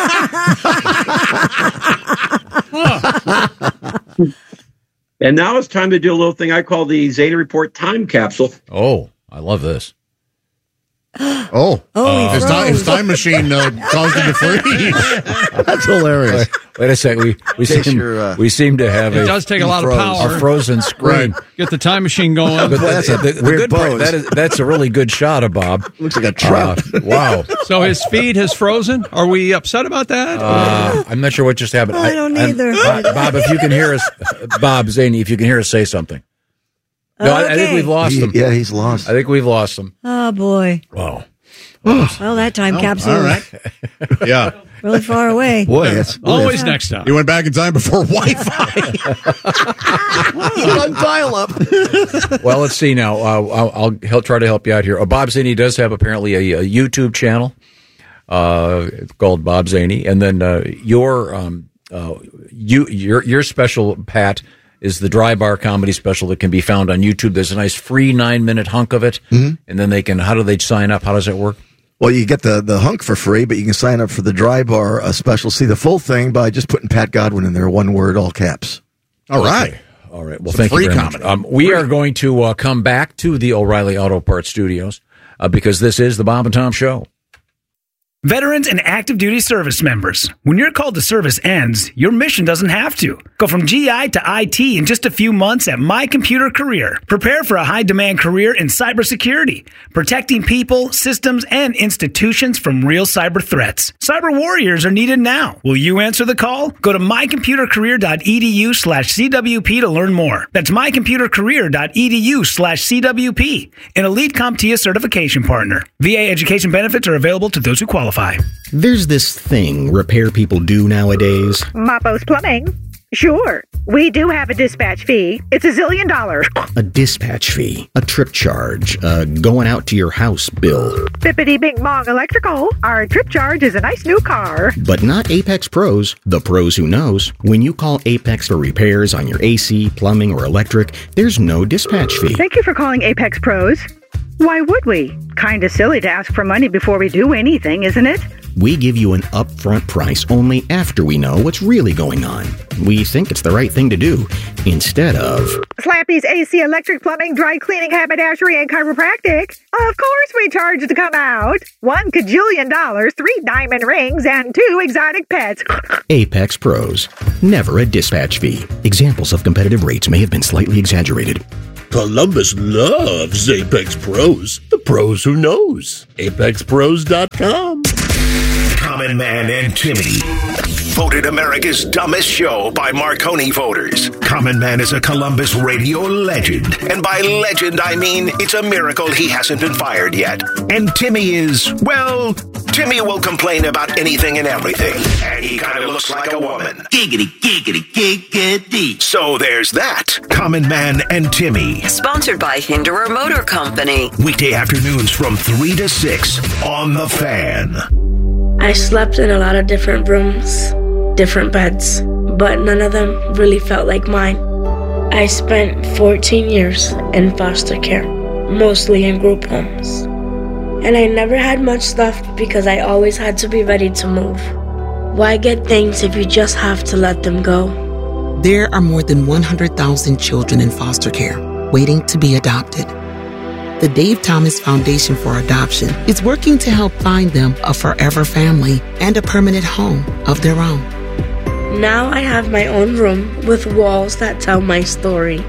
And now it's time to do a little thing I call the Zany Report time capsule. Oh, I love this. Oh, Oh, he his, time, his froze. time machine uh, caused him to freeze. That's hilarious. Wait, wait a second. We we In case seem, you're, uh, we seem to have It a, does take a lot of froze. power. a frozen screen. Get the time machine going. But the, that's a the- the weird good part, pose. that is, that's a really good shot of Bob. Looks like a trap. Uh, wow. So his feed has frozen. Are we upset about that? Uh, I'm not sure what just happened. I don't I'm- either. Bob, Bob, if you can hear us, Bob Zany, if you can hear us, say something. No, I, I think Okay. we've lost He- him. yeah, he's lost. I think we've lost him. Oh, boy. Wow. Well, that time capsule All right. Yeah. really far away. Boy, that's boy, Always that's- next time. He went back in time before Wi-Fi. on dial-up. Well, let's see now. Uh, I'll, I'll help, try to help you out here. Uh, Bob Zany does have apparently a, a YouTube channel uh, called Bob Zany, and then uh, your um, uh, you your your special, Pat, is the Dry Bar comedy special that can be found on YouTube. There's a nice free nine minute hunk of it, Mhm. and then they can. How do they sign up? How does it work? Well, you get the, the hunk for free, but you can sign up for the Dry Bar uh, special. See the full thing by just putting Pat Godwin in there, one word, all caps. All right. All right. Well, Some thank you free very comedy. much. Um, we are going to uh, come back to the O'Reilly Auto Parts Studios uh, because this is the Bob and Tom Show. Veterans and active duty service members, when your call to service ends, your mission doesn't have to. Go from G I to I T in just a few months at My Computer Career. Prepare for a high-demand career in cybersecurity, protecting people, systems, and institutions from real cyber threats. Cyber warriors are needed now. Will you answer the call? Go to mycomputercareer.edu slash CWP to learn more. That's mycomputercareer.edu slash CWP, an Elite CompTIA certification partner. V A education benefits are available to those who qualify. There's this thing repair people do nowadays. Mappo's Plumbing. Sure, we do have a dispatch fee. It's a zillion dollars. A dispatch fee, a trip charge, a going out to your house bill. Bippity Bing Bong Electrical. Our trip charge is a nice new car. But not Apex Pros, the pros who knows. When you call Apex for repairs on your A C, plumbing, or electric, there's no dispatch fee. Thank you for calling Apex Pros. Why would we? Kinda silly to ask for money before we do anything, isn't it? We give you an upfront price only after we know what's really going on. we think it's the right thing to do instead of... Slappy's A C Electric Plumbing, Dry Cleaning, Haberdashery, and Chiropractic. Of course we charge to come out. One cajillion dollars, three diamond rings, and two exotic pets. Apex Pros. Never a dispatch fee. Examples of competitive rates may have been slightly exaggerated. Columbus loves Apex Pros. The pros who knows. apex pros dot com. Common Man and Timmy. Voted America's dumbest show by Marconi voters. Common Man is a Columbus radio legend. And by legend, I mean it's a miracle he hasn't been fired yet. And Timmy is, well, Timmy will complain about anything and everything. And he kind of looks like a woman. Giggity, giggity, giggity. So there's that. Common Man and Timmy. Sponsored by Hinderer Motor Company. Weekday afternoons from three to six on The Fan. I slept in a lot of different rooms, different beds, but none of them really felt like mine. I spent fourteen years in foster care, mostly in group homes. And I never had much stuff because I always had to be ready to move. Why get things if you just have to let them go? There are more than one hundred thousand children in foster care waiting to be adopted. The Dave Thomas Foundation for Adoption is working to help find them a forever family and a permanent home of their own. Now I have my own room with walls that tell my story.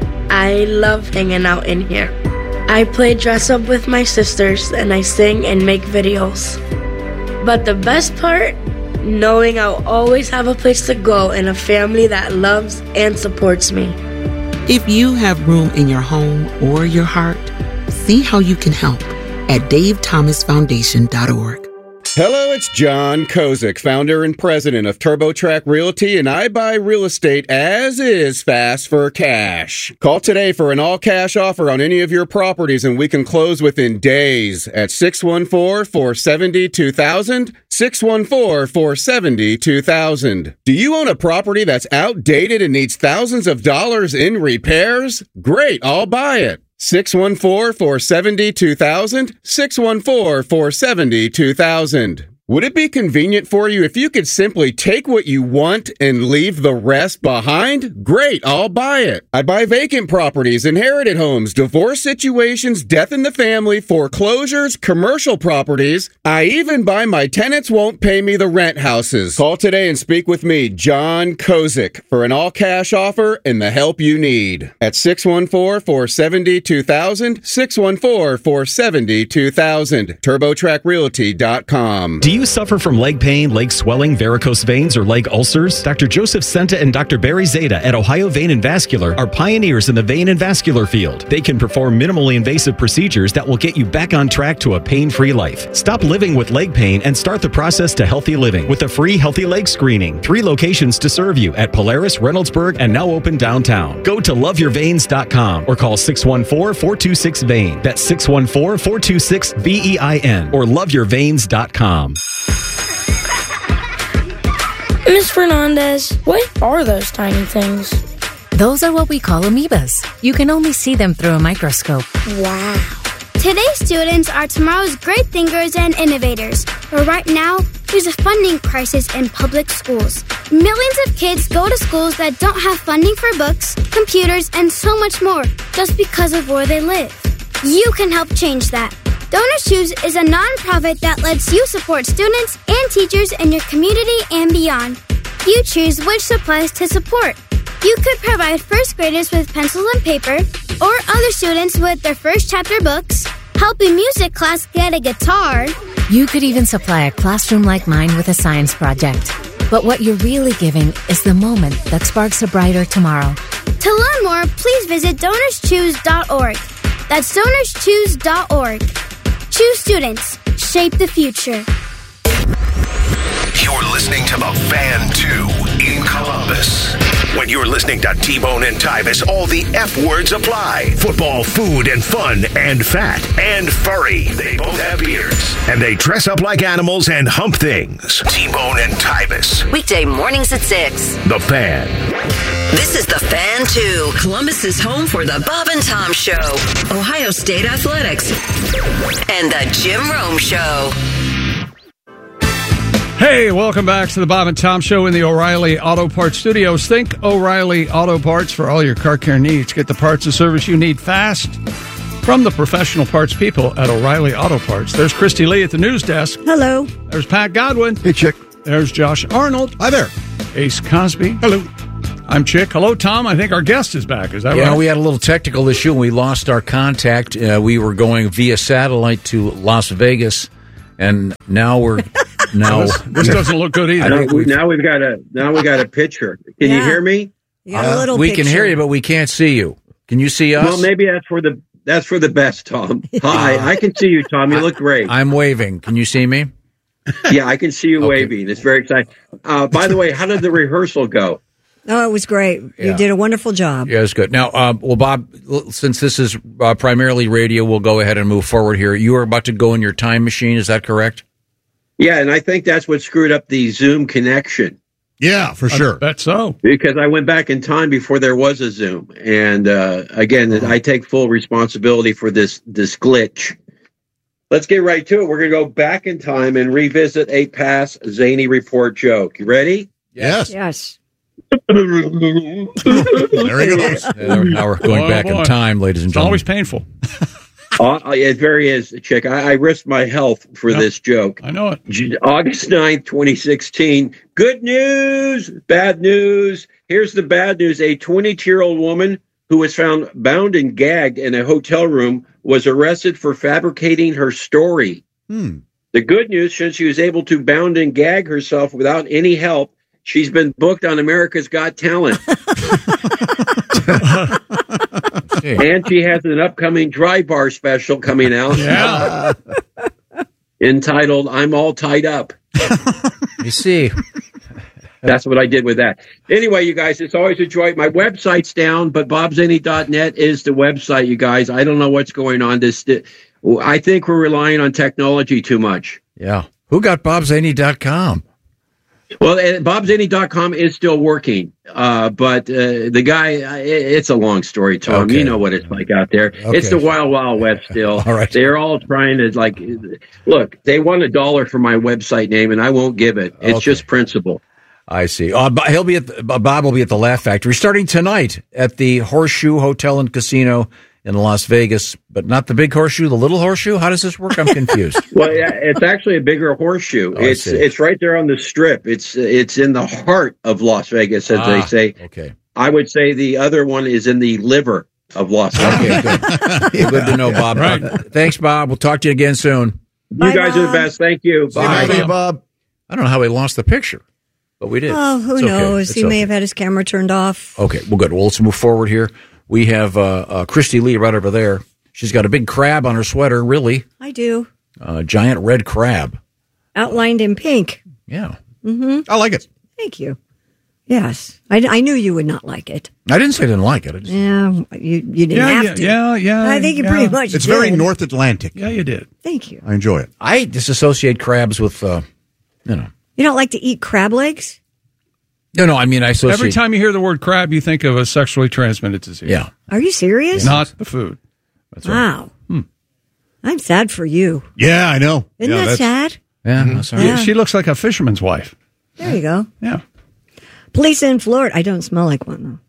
I love hanging out in here. I play dress up with my sisters and I sing and make videos. But the best part? Knowing I'll always have a place to go and a family that loves and supports me. If you have room in your home or your heart, see how you can help at dave thomas foundation dot org. Hello, it's John Kozik, founder and president of TurboTrack Realty, and I buy real estate as is fast for cash. Call today for an all-cash offer on any of your properties, and we can close within days at six one four, four seven zero, two thousand, six one four, four seven zero, two thousand. Do you own a property that's outdated and needs thousands of dollars in repairs? Great, I'll buy it. six one four, four seven zero, two thousand, six one four, four seven zero, two thousand. Would it be convenient for you if you could simply take what you want and leave the rest behind? Great, I'll buy it. I buy vacant properties, inherited homes, divorce situations, death in the family, foreclosures, commercial properties. I even buy my tenants won't pay me the rent houses. Call today and speak with me, John Kozik, for an all-cash offer and the help you need. At six one four, four seven zero, two thousand, six one four, four seven zero, two thousand. turbotrack realty dot com. Do you suffer from leg pain, leg swelling, varicose veins, or leg ulcers? Doctor Joseph Senta and Doctor Barry Zeta at Ohio Vein and Vascular are pioneers in the vein and vascular field. They can perform minimally invasive procedures that will get you back on track to a pain-free life. Stop living with leg pain and start the process to healthy living with a free healthy leg screening. Three locations to serve you at Polaris, Reynoldsburg, and now open downtown. Go to love your veins dot com or call six one four, four two six, V E I N. That's six one four, four two six, V E I N or love your veins dot com. Miss Fernandez, what are those tiny things? Those are what we call amoebas. You can only see them through a microscope. Wow. Today's students are tomorrow's great thinkers and innovators. But right now, there's a funding crisis in public schools. Millions of kids go to schools that don't have funding for books, computers, and so much more just because of where they live. You can help change that. Donors Choose is a nonprofit that lets you support students and teachers in your community and beyond. You choose which supplies to support. You could provide first graders with pencils and paper, or other students with their first chapter books, help a music class get a guitar. You could even supply a classroom like mine with a science project. But what you're really giving is the moment that sparks a brighter tomorrow. To learn more, please visit donors choose dot org. That's donors choose dot org. Choose students. Shape the future. You're listening to The Fan two in Columbus. When you're listening to T-Bone and Tyvis, all the F words apply. Football, food, and fun, and fat, and furry. They both have beards. And they dress up like animals and hump things. T-Bone and Tyvis. Weekday mornings at six. The Fan. This is The Fan two, Columbus's home for the Bob and Tom Show, Ohio State Athletics, and the Jim Rome Show. Hey, welcome back to the Bob and Tom Show in the O'Reilly Auto Parts Studios. Think O'Reilly Auto Parts for all your car care needs. Get the parts and service you need fast from the professional parts people at O'Reilly Auto Parts. There's Christy Lee at the news desk. Hello. There's Pat Godwin. Hey, Chick. There's Josh Arnold. Hi there. Ace Cosby. Hello. I'm Chick. Hello, Tom. I think our guest is back. Is that yeah, right? Yeah, we had a little technical issue and we lost our contact. Uh, we were going via satellite to Las Vegas, and now we're now. this, this doesn't look good either. Now, we, now we've got a now we got a picture. Can Yeah. you hear me? You got a little we picture. can hear you, but we can't see you. Can you see us? Well, maybe that's for the that's for the best, Tom. Hi, I can see you, Tom. You look great. I'm waving. Can you see me? Yeah, I can see you Okay. waving. It's very exciting. Uh, by the way, how did the rehearsal go? Oh, it was great. Yeah. You did a wonderful job. Yeah, it's good. Now, uh, well, Bob, l- since this is uh, primarily radio, we'll go ahead and move forward here. You are about to go in your time machine. Is that correct? Yeah, and I think that's what screwed up the Zoom connection. Yeah, for sure. I bet so. Because I went back in time before there was a Zoom, and uh, again, I take full responsibility for this this glitch. Let's get right to it. We're going to go back in time and revisit a past Zany Report joke. You ready? Yes. Yes. There he goes. Yeah, now we're going Oh, back boy. in time, ladies and It's gentlemen. always painful. Uh, it very is, Chick. I, I risked my health for Yeah. this joke. I know it. J- August ninth, twenty sixteen. Good news, bad news. Here's the bad news. A twenty-two-year-old woman who was found bound and gagged in a hotel room was arrested for fabricating her story. Hmm. The good news, since she was able to bound and gag herself without any help, she's been booked on America's Got Talent. And she has an upcoming dry bar special coming out. Yeah. Entitled I'm All Tied Up. You see. That's what I did with that. Anyway, you guys, it's always a joy. My website's down, but bob zany dot net is the website, you guys. I don't know what's going on. This, I think we're relying on technology too much. Yeah. Who got bob zany dot com? Well, bob zany dot com is still working, uh, but uh, the guy, it's a long story, Tom. Okay. You know what it's like out there. Okay. It's the wild, wild west still. All right. They're all trying to, like, look, they want a dollar for my website name, and I won't give it. It's Okay. just principle. I see. Uh, Bo- he'll be at the, Bob will be at the Laugh Factory starting tonight at the Horseshoe Hotel and Casino in Las Vegas, but not the big horseshoe, the little horseshoe. How does this work? I'm confused. Well, yeah, it's actually a bigger horseshoe. Oh, I it's see. it's right there on the strip. It's it's in the heart of Las Vegas, as they Ah, say. Okay. I would say the other one is in the liver of Las Vegas. Okay, good. Good to know, Bob. Right. Uh, thanks, Bob. We'll talk to you again soon. You Bye, guys are the Bob. best. Thank you. Bye. See you, Bob. I don't know how we lost the picture, but we did. Oh, who It's okay. knows? It's He okay. may have had his camera turned off. Okay, well, good. Well, let's move forward here. We have uh, uh, Christy Lee right over there. She's got a big crab on her sweater, really. I do. A giant red crab. Outlined in pink. Yeah. Mm-hmm. I like it. Thank you. Yes. I, I knew you would not like it. I didn't say I didn't like it. I just, Yeah, you, you didn't Yeah, have yeah, to. yeah, yeah. I think you yeah. pretty much It's did. very North Atlantic. Yeah, you did. Thank you. I enjoy it. I disassociate crabs with, uh, you know. You don't like to eat crab legs? No, no, I mean, I associate. Every time you hear the word crab, you think of a sexually transmitted disease. Yeah. Are you serious? Not the food. That's right. Wow. I'm sad for you. Yeah, I know. Isn't yeah, that that's- sad? Yeah, that's all right. Yeah. She looks like a fisherman's wife. There you go. Yeah. Police in Florida. I don't smell like one.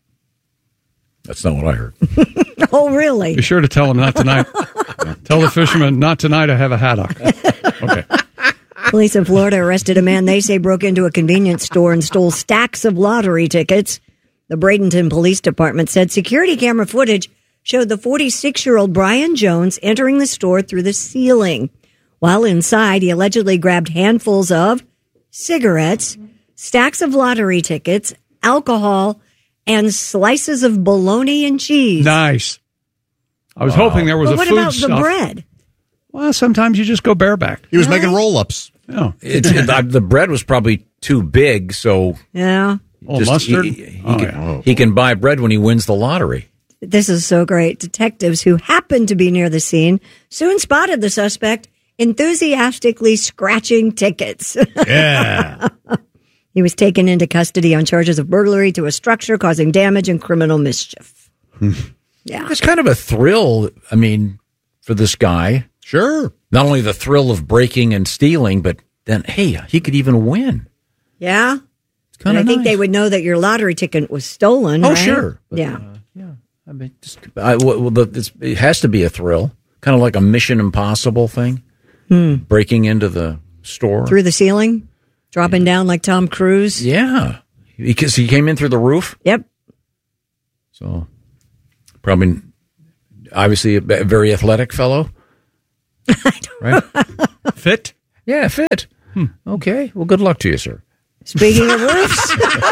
That's not what I heard. Oh, really? Be sure to tell him not tonight. Tell the fisherman not tonight. I have a haddock. Okay. Police in Florida arrested a man they say broke into a convenience store and stole stacks of lottery tickets. The Bradenton Police Department said security camera footage showed the forty-six-year-old Brian Jones entering the store through the ceiling. While inside, he allegedly grabbed handfuls of cigarettes, stacks of lottery tickets, alcohol, and slices of bologna and cheese. Nice. I was hoping there was But a what food about stuff. the bread? Well, sometimes you just go bareback. He was making roll-ups. Yeah. It's, it, uh, the bread was probably too big, so Yeah. Oh, just- mustard? He, he, Oh, can, yeah. he can buy bread when he wins the lottery. This is so great. Detectives who happened to be near the scene soon spotted the suspect enthusiastically scratching tickets. Yeah. He was taken into custody on charges of burglary to a structure causing damage and criminal mischief. Yeah. It's kind of a thrill, I mean, for this guy. Sure. Not only the thrill of breaking and stealing, but then hey, he could even win. Yeah. It's kind I of think nice. they would know that your lottery ticket was stolen. Oh, right? sure. But, yeah. uh, yeah. I mean, just, I, well, the, it's, it has to be a thrill, kind of like a Mission Impossible thing, Hmm. breaking into the store Through the ceiling, dropping down like Tom Cruise. Yeah, because he came in through the roof. Yep. So probably, obviously, a very athletic fellow. Right? Fit? Yeah, fit. Hmm. Okay. Well, good luck to you, sir. Speaking of roofs.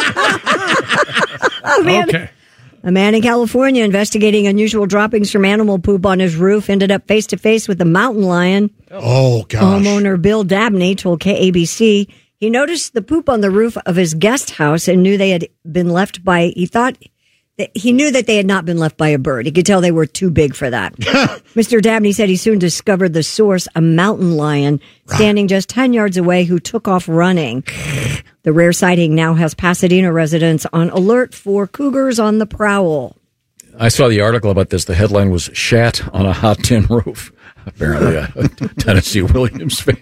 Oh, man. Okay. A man in California investigating unusual droppings from animal poop on his roof ended up face to face with a mountain lion. Oh, gosh. Homeowner Bill Dabney told K A B C he noticed the poop on the roof of his guest house and knew they had been left by, he thought, that he knew that they had not been left by a bird. He could tell they were too big for that. Mister Dabney said he soon discovered the source, a mountain lion standing just ten yards away who took off running. The rare sighting now has Pasadena residents on alert for cougars on the prowl. I saw the article about this. The headline was "Shat on a Hot Tin Roof." Apparently, a Tennessee Williams fan.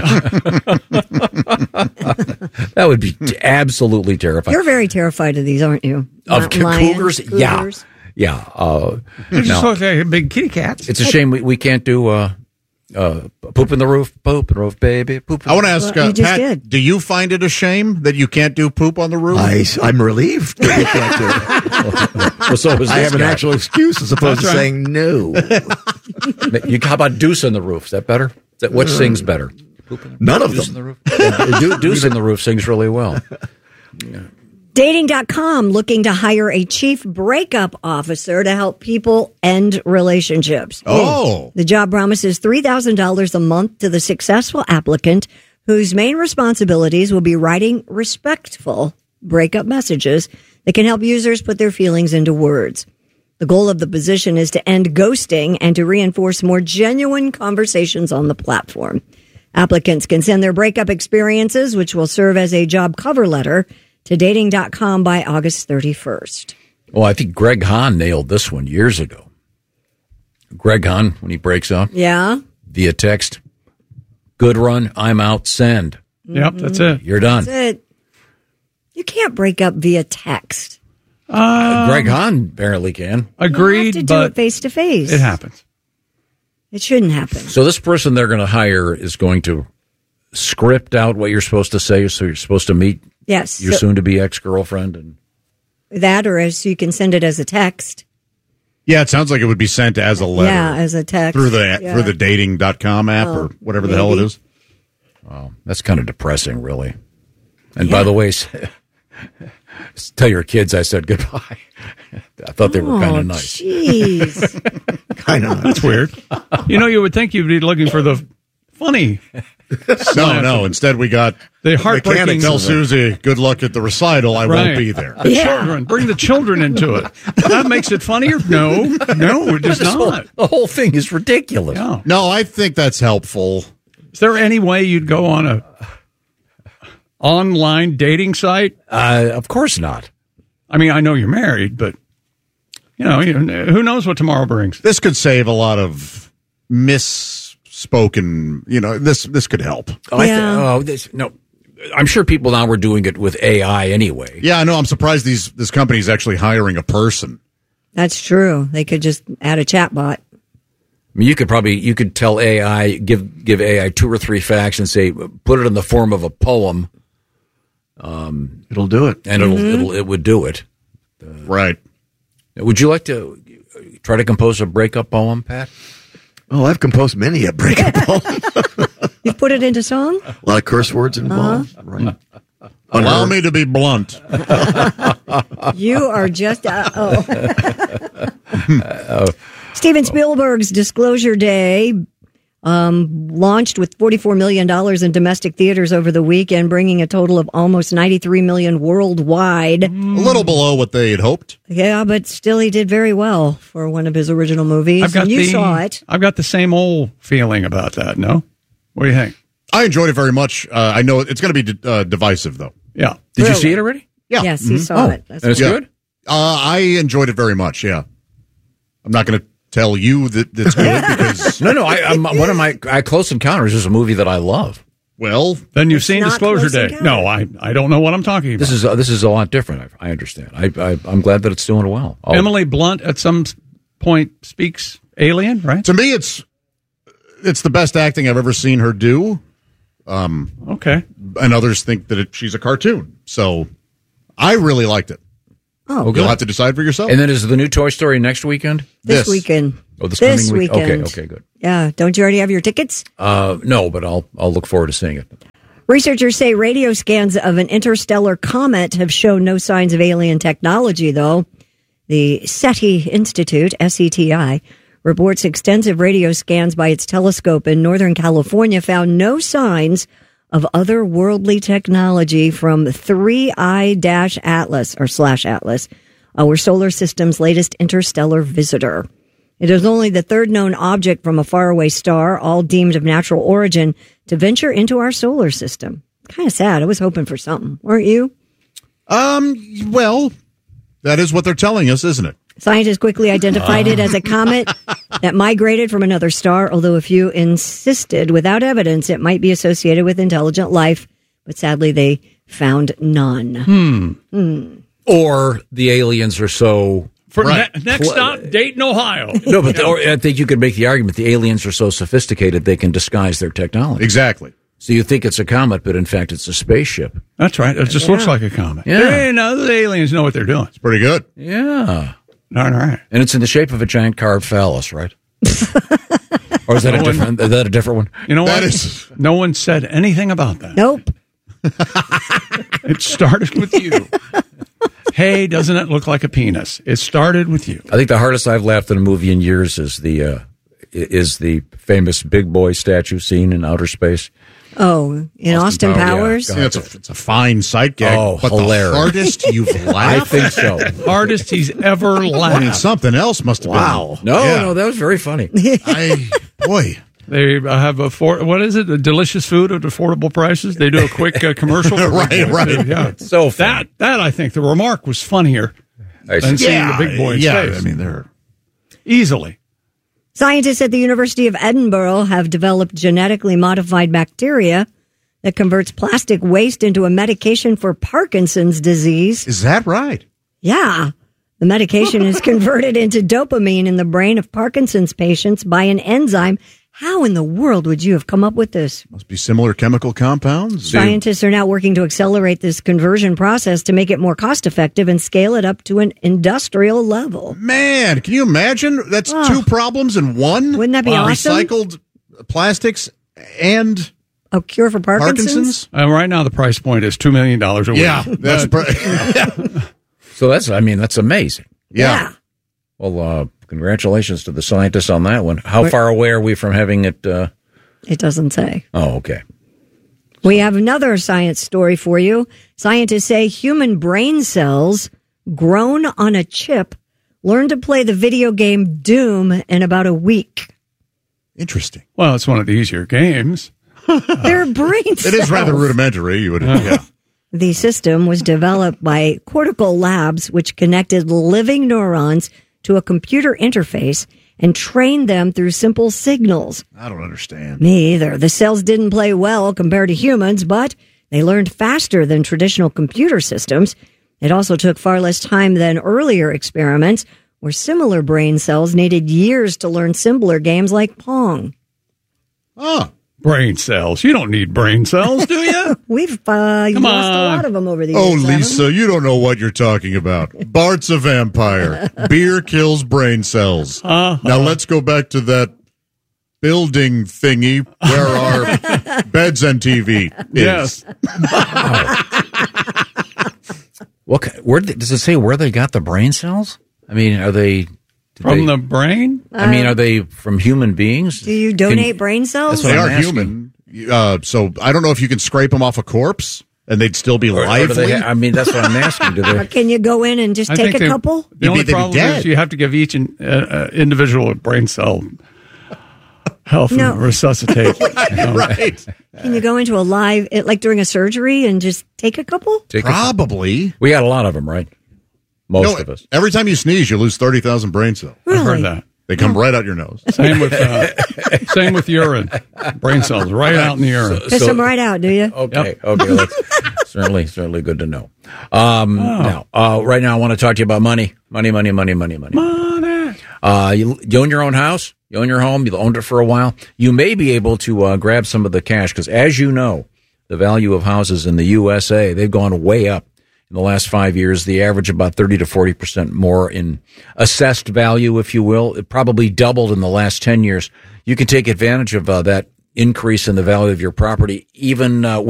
That would be absolutely terrifying. You're very terrified of these, aren't you? Of Mountain lions, cougars? cougars? Yeah. Yeah. Uh, They're just no. supposed to have big kitty cats. It's a shame we, we can't do uh, uh, poop in the roof, poop in the roof, baby. Poop in I want to the ask, roof. uh, Pat, do you find it a shame that you can't do poop on the roof? I, I'm relieved that you can't do it. Well, so is I this have an guy. actual excuse as opposed That's to right. saying no. You, how about Deuce in the Roof? Is that better? Is that, which sings better? None of Deuce them. in the Roof? Yeah, Deu- Deuce in the Roof sings really well. Dating dot com looking to hire a chief breakup officer to help people end relationships. Oh. The job promises three thousand dollars a month to the successful applicant whose main responsibilities will be writing respectful breakup messages that can help users put their feelings into words. The goal of the position is to end ghosting and to reinforce more genuine conversations on the platform. Applicants can send their breakup experiences, which will serve as a job cover letter, to dating dot com by August thirty-first. Well, I think Greg Hahn nailed this one years ago. Greg Hahn, when he breaks up Yeah. via text, good run, I'm out, send. Yep, that's it. You're done. That's it. You can't break up via text. Uh, Greg Hahn apparently can. Agreed, You have to do but it face to face. it happens. It shouldn't happen. So this person they're going to hire is going to script out what you're supposed to say, so you're supposed to meet Yes. your so soon-to-be ex-girlfriend. And that, or as you can send it as a text. Yeah, it sounds like it would be sent as a letter. Yeah, as a text. Through the Yeah. through the dating dot com app Oh, or whatever the hell it maybe. is. Wow, that's kind of depressing, really. And by the way, s- tell your kids I said goodbye. I thought they were kind Oh, of nice. Jeez. kind of. That's weird. You know, you would think you'd be looking for the funny. No, no. Instead, we got The heartbreaking- mechanic tell Susie, good luck at the recital. I Right. won't be there. The children. Bring the children into it. That makes it funnier? No. No, it does This whole- not. the whole thing is ridiculous. No. No, I think that's helpful. Is there any way you'd go on a online dating site? Uh, of course not. I mean, I know you're married, but you know, you know, who knows what tomorrow brings? This could save a lot of misspoken. You know, this this could help. Oh, I thi- Yeah. oh, this, no. I'm sure people now were doing it with A I anyway. Yeah, I know. I'm surprised these this company is actually hiring a person. That's true. They could just add a chatbot. I mean, you could probably you could tell A I give give A I two or three facts and say put it in the form of a poem. Um, It'll do it, and it'll Mm-hmm. it'll it would do it. Right. Would you like to try to compose a breakup poem, Pat? Oh, I've composed many a breakup poem. You've put it into song? A lot of curse words involved. Right. Allow me to be blunt. You are just uh, oh. Steven Spielberg's Disclosure Day um, launched with forty-four million dollars in domestic theaters over the weekend, bringing a total of almost ninety-three million dollars worldwide. A little below what they had hoped. Yeah, but still, he did very well for one of his original movies. I've got and you the, saw it. I've got the same old feeling about that. No, what do you think? I enjoyed it very much. Uh, I know it's going to be d- uh, divisive, though. Yeah. Did you see it already? Yeah. Yes, he Mhm. saw Oh, it. That's and it's what- good? Uh, I enjoyed it very much. Yeah. I'm not going to tell you that it's good because No, no. I, I'm, one of my I, Close Encounters is a movie that I love. Well, then you've It's seen not Disclosure close Day. encounter. No, I I don't know what I'm talking about. This is uh, this is a lot different. I, I understand. I, I I'm glad that it's doing well. I'll- Emily Blunt at some point speaks alien, right? To me, it's it's the best acting I've ever seen her do. Um, okay, and others think that it, she's a cartoon. So I really liked it. Oh, You'll good. have to decide for yourself. And then is the new Toy Story next weekend? This weekend. Oh, this, This coming week. weekend. Okay, okay, good. Yeah. Don't you already have your tickets? Uh, no, but I'll I'll look forward to seeing it. Researchers say radio scans of an interstellar comet have shown no signs of alien technology, though. The SETI Institute, S E T I, reports extensive radio scans by its telescope in Northern California found no signs of otherworldly technology from three I Atlas, or slash Atlas, our solar system's latest interstellar visitor. It is only the third known object from a faraway star, all deemed of natural origin, to venture into our solar system. Kind of sad. I was hoping for something, weren't you? Um. Well, that is what they're telling us, isn't it? Scientists quickly identified it as a comet that migrated from another star, although a few insisted, without evidence, it might be associated with intelligent life. But sadly, they found none. Hmm. Hmm. Or the aliens are so. For ne- next stop, Dayton, Ohio. No, but the, or I think you could make the argument the aliens are so sophisticated they can disguise their technology. Exactly. So you think it's a comet, but in fact it's a spaceship. That's right. It just Yeah. looks like a comet. Yeah. Hey, now the aliens know what they're doing. It's pretty good. Yeah. All right. And it's in the shape of a giant carved phallus, right? Or is that No a one- different? Is that a different one? You know That what? is- No one said anything about that. Nope. It started with you. Hey, doesn't it look like a penis? It started with you. I think the hardest I've laughed in a movie in years is the uh, is the famous big boy statue scene in outer space. Oh, in Austin, Powers? Yeah, it's, a, it's a fine sight gag. Oh, but hilarious. the hardest you've laughed? I think so. Hardest he's ever laughed. I mean, something else must have Wow. been. No, Yeah. no, that was very funny. I, boy. They uh, have a for, what is it? A delicious food at affordable prices. They do a quick uh, commercial. For Right, Big Boy. right. Yeah. So that that I think the remark was funnier than seeing Yeah, the big boy in yeah, space. I mean, they're easily. Scientists at the University of Edinburgh have developed genetically modified bacteria that converts plastic waste into a medication for Parkinson's disease. Is that right? Yeah. The medication is converted into dopamine in the brain of Parkinson's patients by an enzyme. How in the world would you have come up with this? Must be similar chemical compounds. Scientists are now working to accelerate this conversion process to make it more cost effective and scale it up to an industrial level. Man, can you imagine? That's Oh. two problems in one. Wouldn't that be awesome? Recycled plastics and A cure for Parkinson's? Parkinson's? Uh, right now, the price point is two million dollars a week. Yeah, that's That- pr- So that's, I mean, that's amazing. yeah. Well, uh, congratulations to the scientists on that one. How far away are we from having it? Uh... It doesn't say. Oh, okay. We have another science story for you. Scientists say human brain cells grown on a chip learn to play the video game Doom in about a week. Interesting. Well, it's one of the easier games. Their brain cells. It is rather rudimentary. You would, yeah. The system was developed by Cortical Labs, which connected living neurons to a computer interface and trained them through simple signals. I don't understand. Me either. The cells didn't play well compared to humans, but they learned faster than traditional computer systems. It also took far less time than earlier experiments, where similar brain cells needed years to learn simpler games like Pong. Oh. Brain cells. You don't need brain cells, do you? We've uh, Come lost a on. lot of them over the Oh, years. haven't Lisa, you don't know what you're talking about. Bart's a vampire. Beer kills brain cells. Uh-huh. Now let's go back to that building thingy where our beds and T V is. Yes. What? ki- Where does it say where they got the brain cells? I mean, are they did From they- the brain? I mean, are they from human beings? Do you Can donate brain cells? That's what They I'm are asking. human. Uh, so I don't know if you can scrape them off a corpse and they'd still be Or- or do lively. they ha- I mean, that's what I'm asking. Do Or they? can you go in and just I take think a they- couple? The only You'd be- they'd be problem dead. is you have to give each in, uh, uh, individual brain cell health No. and resuscitate. No. right. Can you go into a live, it- like during a surgery, and just take a couple? Take a- Probably. we got a lot of them, right? Most No, of us. Every time you sneeze, you lose thirty thousand brain cells. I've heard that. They come right out your nose. Same with uh, same with urine. Brain cells right out in the urine. Piss So- them right out, do you? Okay, okay, that's certainly certainly good to know. Um, Oh. Now, uh, right now, I want to talk to you about money, money, money, money, money, money. Money. Uh, you, you own your own house, you own your home, you've owned it for a while. You may be able to uh, grab some of the cash because, as you know, the value of houses in the U S A, they've gone way up in the last five years. The average about thirty to forty percent more in assessed value, if you will. It probably doubled in the last ten years. You can take advantage of uh, that increase in the value of your property, even uh,